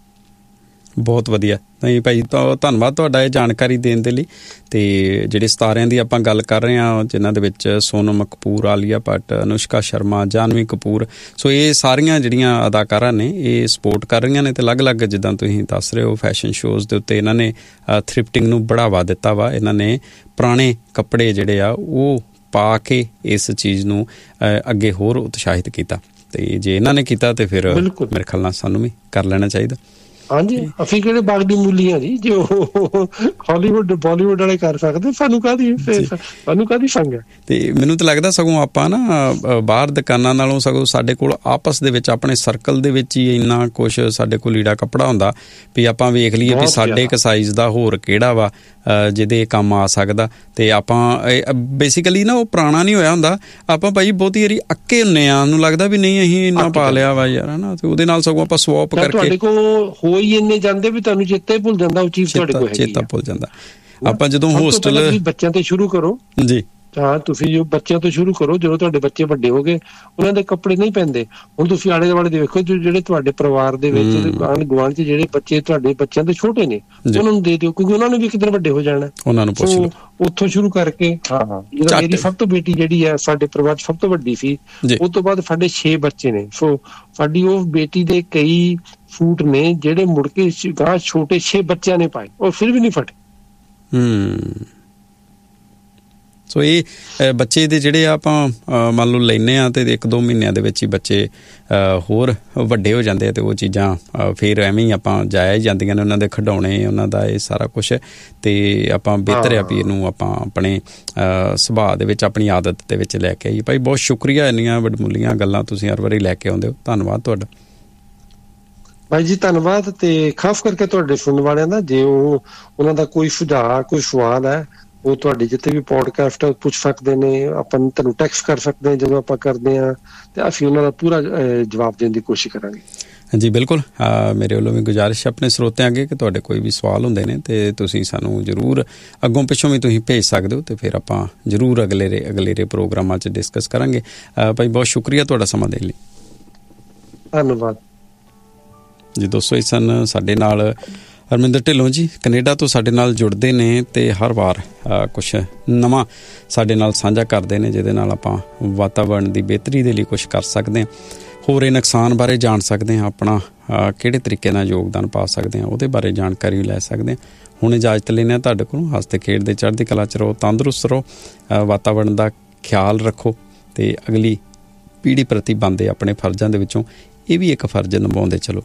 ਬਹੁਤ ਵਧੀਆ। ਨਹੀਂ ਭਾਈ, ਤਾਂ ਧੰਨਵਾਦ ਤੁਹਾਡਾ ਇਹ ਜਾਣਕਾਰੀ ਦੇਣ ਦੇ ਲਈ। ਅਤੇ ਜਿਹੜੇ ਸਿਤਾਰਿਆਂ ਦੀ ਆਪਾਂ ਗੱਲ ਕਰ ਰਹੇ ਹਾਂ, ਜਿਨ੍ਹਾਂ ਦੇ ਵਿੱਚ ਸੋਨਮ ਕਪੂਰ, ਆਲੀਆ ਭੱਟ, ਅਨੁਸ਼ਕਾ ਸ਼ਰਮਾ, ਜਾਨਵੀ ਕਪੂਰ, ਸੋ ਇਹ ਸਾਰੀਆਂ ਜਿਹੜੀਆਂ ਅਦਾਕਾਰਾਂ ਨੇ ਇਹ ਸਪੋਰਟ ਕਰ ਰਹੀਆਂ ਨੇ। ਅਤੇ ਅਲੱਗ-ਅਲੱਗ ਜਿੱਦਾਂ ਤੁਸੀਂ ਦੱਸ ਰਹੇ ਹੋ ਫੈਸ਼ਨ ਸ਼ੋਜ਼ ਦੇ ਉੱਤੇ ਇਹਨਾਂ ਨੇ ਥ੍ਰਿਫਟਿੰਗ ਨੂੰ ਬੜਾਵਾ ਦਿੱਤਾ ਵਾ। ਇਹਨਾਂ ਨੇ ਪੁਰਾਣੇ ਕੱਪੜੇ ਜਿਹੜੇ ਆ ਉਹ ਪਾ ਕੇ ਇਸ ਚੀਜ਼ ਨੂੰ ਅੱਗੇ ਹੋਰ ਉਤਸ਼ਾਹਿਤ ਕੀਤਾ। ਅਤੇ ਜੇ ਇਹਨਾਂ ਨੇ ਕੀਤਾ ਤਾਂ ਫਿਰ ਮੇਰੇ ਖਿਆਲ ਨਾਲ ਸਾਨੂੰ ਵੀ ਕਰ ਲੈਣਾ ਚਾਹੀਦਾ। ਹਾਂਜੀ, ਅਸੀਂ ਕਿਹੜੇ ਬਾਗ ਦੀ ਮੂਲੀ ਆ ਜੀ, ਜੇ ਉਹ ਹਾਲੀਵੁੱਡ ਬਾਲੀਵੁੱਡ ਵਾਲੇ ਕਰ ਸਕਦੇ, ਸਾਨੂੰ ਕਾਹਦੀ ਸਾਨੂੰ ਕਾਹਦੀ ਸੰਗ ਹੈ। ਤੇ ਮੈਨੂੰ ਤਾਂ ਲੱਗਦਾ ਸਗੋਂ ਆਪਾਂ ਨਾ ਬਾਹਰ ਦੁਕਾਨਾਂ ਨਾਲੋਂ ਸਗੋਂ ਸਾਡੇ ਕੋਲ ਆਪਸ ਦੇ ਵਿੱਚ ਆਪਣੇ ਸਰਕਲ ਦੇ ਵਿੱਚ ਹੀ ਇੰਨਾ ਕੁਛ ਸਾਡੇ ਕੋਲ ਲੀੜਾ ਕੱਪੜਾ ਹੁੰਦਾ ਵੀ ਆਪਾਂ ਵੇਖ ਲਈਏ ਵੀ ਸਾਡੇ ਇੱਕ ਸਾਈਜ਼ ਦਾ ਹੋਰ ਕਿਹੜਾ ਵਾ ਜਿਹਦੇ ਕੰਮ ਆ ਸਕਦਾ। ਤੇ ਆਪਾਂ ਬੇਸਿਕਲੀ ਨਾ ਉਹ ਪੁਰਾਣਾ ਨਹੀਂ ਹੋਇਆ ਹੁੰਦਾ, ਆਪਾਂ ਭਾਈ ਬਹੁਤੀ ਵਾਰੀ ਅੱਕੇ ਹੁੰਦੇ ਆ, ਨੂੰ ਲੱਗਦਾ ਵੀ ਨਹੀਂ ਅਸੀਂ ਇੰਨਾ ਪਾ ਲਿਆ ਵਾ ਯਾਰ, ਹਨਾ। ਤੇ ਉਹਦੇ ਨਾਲ ਸਗੋਂ ਆਪਾਂ ਸਵਾਪ ਕਰਕੇ ਹੋਈ ਇੰਨੇ ਜਾਂਦੇ ਵੀ ਤੁਹਾਨੂੰ ਚੇਤਾ ਹੀ ਭੁੱਲ ਜਾਂਦਾ ਉਹ ਚੀਜ਼ ਤੁਹਾਡੇ ਕੋਲ ਹੈਗੀ, ਚੇਤਾ ਭੁੱਲ ਜਾਂਦਾ। ਆਪਾਂ ਜਦੋਂ ਹੋਸਟਲ ਬੱਚਿਆਂ ਤੇ ਸ਼ੁਰੂ ਕਰੋ ਜੀ, ਹਾਂ ਤੁਸੀਂ ਜੋ ਬੱਚਿਆਂ ਤੋਂ ਸ਼ੁਰੂ ਕਰੋ, ਜਦੋਂ ਤੁਹਾਡੇ ਬੱਚੇ ਵੱਡੇ ਹੋ ਗਏ ਉਹਨਾਂ ਦੇ ਕੱਪੜੇ ਨਹੀਂ ਪੈਂਦੇ। ਹੁਣ ਤੁਸੀਂ ਆਲੇ ਦੁਆਲੇ ਦੇ ਵੇਖੋ, ਜਿਹੜੇ ਤੁਹਾਡੇ ਪਰਿਵਾਰ ਦੇ ਵਿੱਚ ਆਂਢ ਗੁਆਂਢ ਚ ਜਿਹੜੇ ਬੱਚੇ ਤੁਹਾਡੇ ਬੱਚਿਆਂ ਦੇ ਛੋਟੇ ਨੇ, ਉਹਨਾਂ ਨੂੰ ਦੇ ਦਿਓ, ਕਿਉਂਕਿ ਉਹਨਾਂ ਨੇ ਵੀ ਇੱਕ ਦਿਨ ਵੱਡੇ ਹੋ ਜਾਣਾ। ਉਹਨਾਂ ਨੂੰ ਪੁੱਛ ਲਓ ਉੱਥੋਂ ਸ਼ੁਰੂ ਕਰਕੇ। ਹਾਂ ਹਾਂ, ਮੇਰੀ ਸਭ ਤੋਂ ਬੇਟੀ ਜਿਹੜੀ ਹੈ ਸਾਡੇ ਪਰਿਵਾਰ ਚ ਸਭ ਤੋਂ ਵੱਡੀ ਸੀ, ਉਸ ਤੋਂ ਬਾਅਦ ਸਾਡੇ ਛੇ ਬੱਚੇ ਨੇ। ਸੋ ਸਾਡੀ ਉਹ ਬੇਟੀ ਦੇ ਕਈ ਸੂਟ ਨੇ ਜਿਹੜੇ ਮੁੜ ਕੇ ਗਾਂ ਛੋਟੇ ਛੇ ਬੱਚਿਆਂ ਨੇ ਪਾਏ, ਉਹ ਫਿਰ ਵੀ ਨਹੀਂ ਫਟੇ। ਹੂੰ ਸੋ ਇਹ ਬੱਚੇ ਦੇ ਜਿਹੜੇ ਆਪਾਂ ਮੰਨ ਲਓ ਲੈਂਦੇ ਹਾਂ ਅਤੇ ਇੱਕ ਦੋ ਮਹੀਨਿਆਂ ਦੇ ਵਿੱਚ ਹੀ ਬੱਚੇ ਹੋਰ ਵੱਡੇ ਹੋ ਜਾਂਦੇ ਆ ਅਤੇ ਉਹ ਚੀਜ਼ਾਂ ਫਿਰ ਐਵੇਂ ਹੀ ਆਪਾਂ ਜਾਇਆ ਹੀ ਜਾਂਦੀਆਂ ਨੇ, ਉਹਨਾਂ ਦੇ ਖਿਡੌਣੇ, ਉਹਨਾਂ ਦਾ ਇਹ ਸਾਰਾ ਕੁਛ। ਅਤੇ ਆਪਾਂ ਬਿਹਤਰ ਆ ਵੀ ਇਹਨੂੰ ਆਪਾਂ ਆਪਣੇ ਸੁਭਾਅ ਦੇ ਵਿੱਚ, ਆਪਣੀ ਆਦਤ ਦੇ ਵਿੱਚ ਲੈ ਕੇ ਆਈਏ। ਭਾਈ ਬਹੁਤ ਸ਼ੁਕਰੀਆ, ਇੰਨੀਆਂ ਵਡਮੁੱਲੀਆਂ ਗੱਲਾਂ ਤੁਸੀਂ ਹਰ ਵਾਰੀ ਲੈ ਕੇ ਆਉਂਦੇ ਹੋ, ਧੰਨਵਾਦ ਤੁਹਾਡਾ। ਭਾਈ ਜੀ ਧੰਨਵਾਦ। ਤੇ ਖਾਸ ਕਰਕੇ ਤੁਹਾਡੇ ਸੁਣਨ ਵਾਲਿਆਂ ਦਾ, ਜੇ ਉਹ ਉਹਨਾਂ ਦਾ ਕੋਈ ਸੁਝਾਅ, ਕੋਈ ਸਵਾਲ ਹੈ, ਉਹ ਤੁਹਾਡੇ ਜਿੱਥੇ ਵੀ ਪੋਡਕਾਸਟ ਪੁੱਛ ਸਕਦੇ ਨੇ। ਆਪਾਂ ਤੁਹਾਨੂੰ ਟੈਕਸਟ ਕਰ ਸਕਦੇ ਹਾਂ ਜਦੋਂ ਆਪਾਂ ਕਰਦੇ ਹਾਂ, ਤੇ ਅਸੀਂ ਉਹਨਾਂ ਦਾ ਪੂਰਾ ਜਵਾਬ ਦੇਣ ਦੀ ਕੋਸ਼ਿਸ਼ ਕਰਾਂਗੇ। ਹਾਂਜੀ ਬਿਲਕੁਲ, ਮੇਰੇ ਵੱਲੋਂ ਵੀ ਗੁਜ਼ਾਰਿਸ਼ ਆਪਣੇ ਸਰੋਤਿਆਂ ਅੱਗੇ ਕਿ ਤੁਹਾਡੇ ਕੋਈ ਵੀ ਸਵਾਲ ਹੁੰਦੇ ਨੇ ਤੇ ਤੁਸੀਂ ਸਾਨੂੰ ਜ਼ਰੂਰ ਅੱਗੋਂ ਪਿੱਛੋਂ ਵੀ ਤੁਸੀਂ ਭੇਜ ਸਕਦੇ ਹੋ, ਤੇ ਫਿਰ ਆਪਾਂ ਜ਼ਰੂਰ ਅਗਲੇਰੇ ਅਗਲੇਰੇ ਪ੍ਰੋਗਰਾਮਾਂ 'ਚ ਡਿਸਕਸ ਕਰਾਂਗੇ। ਭਾਈ ਬਹੁਤ ਸ਼ੁਕਰੀਆ ਤੁਹਾਡਾ ਸਮਾਂ ਦੇਣ ਲਈ। ਧੰਨਵਾਦ ਜੀ। ਦੋਸਤੋ, ਇਸ ਸਨ ਸਾਡੇ ਨਾਲ ਹਰਮਿੰਦਰ ਢਿੱਲੋਂ ਜੀ, ਕੈਨੇਡਾ ਤੋਂ ਸਾਡੇ ਨਾਲ ਜੁੜਦੇ ਨੇ ਅਤੇ ਹਰ ਵਾਰ ਕੁਛ ਨਵਾਂ ਸਾਡੇ ਨਾਲ ਸਾਂਝਾ ਕਰਦੇ ਨੇ, ਜਿਹਦੇ ਨਾਲ ਆਪਾਂ ਵਾਤਾਵਰਣ ਦੀ ਬਿਹਤਰੀ ਦੇ ਲਈ ਕੁਛ ਕਰ ਸਕਦੇ ਹਾਂ, ਹੋਰ ਇਹ ਨੁਕਸਾਨ ਬਾਰੇ ਜਾਣ ਸਕਦੇ ਹਾਂ, ਆਪਣਾ ਕਿਹੜੇ ਤਰੀਕੇ ਨਾਲ ਯੋਗਦਾਨ ਪਾ ਸਕਦੇ ਹਾਂ ਉਹਦੇ ਬਾਰੇ ਜਾਣਕਾਰੀ ਲੈ ਸਕਦੇ ਹਾਂ। ਹੁਣ ਇਜਾਜ਼ਤ ਲੈਂਦੇ ਹਾਂ ਤੁਹਾਡੇ ਕੋਲੋਂ। ਹੱਸਦੇ ਖੇਡਦੇ ਚੜ੍ਹਦੀ ਕਲਾ 'ਚ ਰਹੋ, ਤੰਦਰੁਸਤ ਰਹੋ, ਵਾਤਾਵਰਣ ਦਾ ਖਿਆਲ ਰੱਖੋ ਅਤੇ ਅਗਲੀ ਪੀੜ੍ਹੀ ਪ੍ਰਤੀ ਬਣਦੇ ਆਪਣੇ ਫਰਜ਼ਾਂ ਦੇ ਵਿੱਚੋਂ ਇਹ ਵੀ ਇੱਕ ਫਰਜ਼ ਨਿਭਾਉਂਦੇ ਚਲੋ।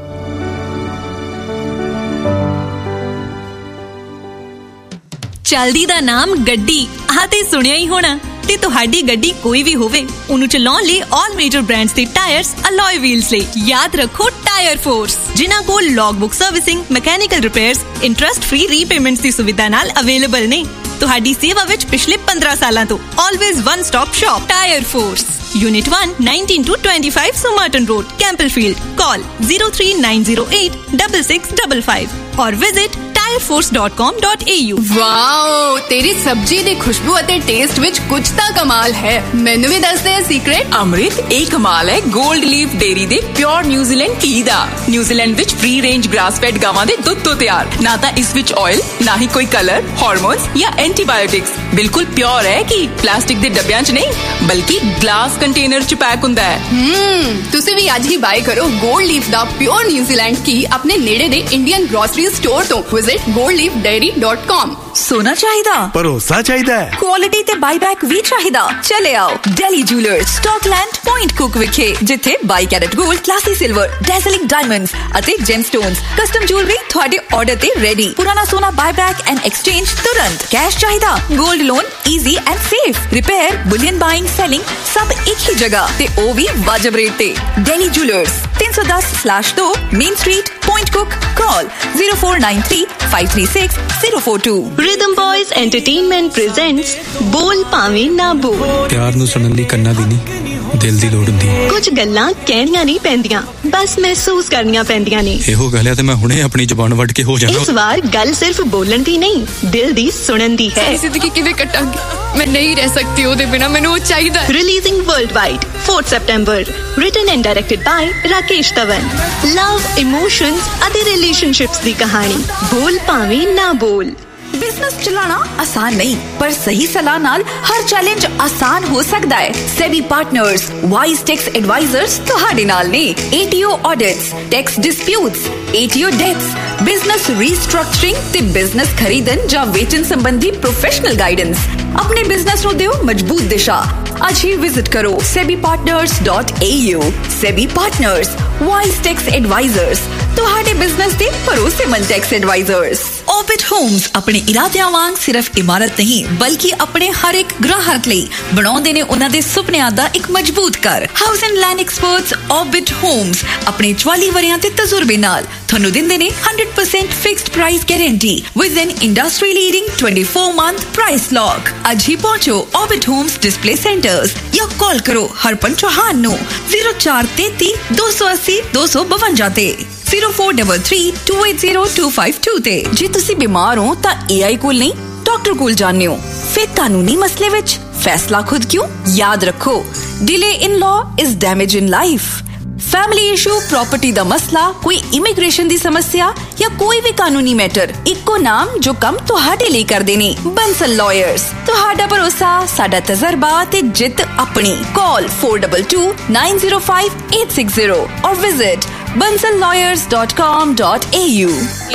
ਚਲਦੀ ਦਾ ਨਾਮ ਗੱਡੀ, ਆਹ ਤੇ ਸੁਣਿਆ ਹੀ ਹੋਣਾ। ਤੇ ਤੁਹਾਡੀ ਗੱਡੀ ਕੋਈ ਵੀ ਹੋਵੇ, ਉਹਨੂੰ ਚਲਾਉਣ ਲਈ ਆਲ ਮੇਜਰ ਬ੍ਰਾਂਡਸ ਦੇ ਟਾਇਰਸ ਅਲੋਏ ਵੀਲਸ ਲਈ ਯਾਦ ਰੱਖੋ ਟਾਇਰ ਫੋਰਸ, ਜਿਨ੍ਹਾਂ ਕੋਲ log book servicing, mechanical repairs, interest free repayments ਦੀ ਸੁਵਿਧਾ ਨਾਲ ਅਵੇਲੇਬਲ ਨੇ। ਤੁਹਾਡੀ ਸੇਵਾ ਵਿੱਚ ਪਿਛਲੇ ਪੰਦਰਾਂ ਸਾਲਾਂ ਤੋਂ always one stop shop tyre force, unit one nineteen to twenty five सुमर्टन road, कैंपलफील्ड। Call zero three nine zero eight double six double five और visit tyre force dot com dot A you. Wow, तेरी सब्जी दी खुशबू अते test विच कुछ तां कमाल है। मैनू भी दस दे सीक्रेट। अमृत, एक कमाल है गोल्ड लीफ डेयरी दे प्योर न्यूजीलैंड घी दा। न्यूजीलैंड विच फ्री रेंज ग्रास फेड गावां दे दुध तो तैयार, ना तां इस विच ऑयल, ना ही कोई कलर, हार्मोन्स या एंटीबायोटिक्स। बिल्कुल प्योर है कि प्लास्टिक दे डब्बियां च नहीं, बल्कि ग्लास कंटेनर च पैक हुंदा है। हम्म तुसी भी आज ही बाय करो गोल्ड लीफ दा प्योर न्यूजीलैंड घी अपने नेड़े दे इंडियन ग्रोसरी स्टोर तो। Visit gold leaf dairy dot com. सोना चाहिदा, भरोसा चाहिदा, क्वालिटी ते बाईबैक भी चाहिदा, चले आओ daily jewellers, Scotland point cook विखे, जिथे by carat gold, classy silver, डेज़लिंग diamonds अते जेमस्टोन्स, कस्टम ज्वेलरी थोड़े ऑर्डर ते रेडी। पुराना सोना बाईबैक एंड एक्सचेंज तुरंत। कैश चाहिदा, gold loan easy and safe. Repair, Boolean buying, selling सब एक ही जगह ते ओ भी वाजिब रेट ते। डेली जूलर्स तीन सौ दस स्लैश दो main street, point cook. Call zero four nine three five three six zero four to. Rhythm boys entertainment presents बोल भावें ना बोल। प्यार नूं सुनन लई कंनां दी नहीं, दिल दी लोड़ हुंदी है। कुछ गल्लां कहणियां नहीं पैंदियां, बस महसूस करनियां पैंदियां ने। इहो गल है ते मैं हुणे अपनी जुबान वट के हो जाना। इस बार गल सिर्फ बोलण दी नहीं, दिल दी सुनन दी है। जिंदगी किवें कटांगी, मैं नहीं रह सकती ओदे बिना, मैनूं ओ चाहीदा। Releasing world wide fourth September, written and directed by Rakesh तवन। लव, इमोशंस अते रिलेशनशिप्स दी कहानी बोल भावें ना बोल। बिजनेस चलाना आसान नहीं, पर सही सलाह नाल हर चैलेंज आसान हो सकता है। SEBI partners wise tax advisers तुहाडे नाल ने। ATO audits, tax disputes, ATO dates, business restructuring ते बिजनेस खरीदन जां वेचन संबंधी प्रोफेशनल गाइडेंस। अपने बिजनेस नूं दिओ मजबूत दिशा। आज ही विजिट करो SEBI partners dot A you. SEBI partners wise tax advisers, तुहाडे बिजनेस दे भरोसेमंद टैक्स एडवाइजर्स। ऑर्बिट होम्स अपने इरादियां वांग सिर्फ इमारत नहीं, बल्कि अपने हर एक ग्राहक लई बनाउंदे ने उन्हां दे सुपनियां दा एक मजबूत घर। House and land experts orbit Holmes अपने चौवाली वरियां ते तजुर्बे नाल ਤੁਹਾਨੂੰ ਦਿੰਦੇ ਨੇ hundred percent fixed price guarantee with an industry leading twenty four month price lock. आज ही पहुंचो ऑर्बिट होम्स डिस्प्ले सेंटर्स या कॉल करो हरपन चौहान नो जीरो चार तेती दो सौ अस्सी दो सौ बवंजा ते zero four double three to eight zero to five to ते। जे तुसी बीमार हो तां एआई कोल नहीं, डॉक्टर कोल जाने हो। फिर कानूनी मसले विच फैसला खुद क्यों? याद रखो, delay in law is damage in life. Family issue, property दा मसला, कोई इमिग्रेशन दी समस्या या कोई भी कानूनी मैटर, इको नाम जो कम तुहाडे लिए कर देने। बंसल लॉयर्स, तुहाडा भरोसा, साडा तजर्बा ते जित अपनी। Call four double two nine zero five eight six zero और visit Bansal lawyers dot com dot A you.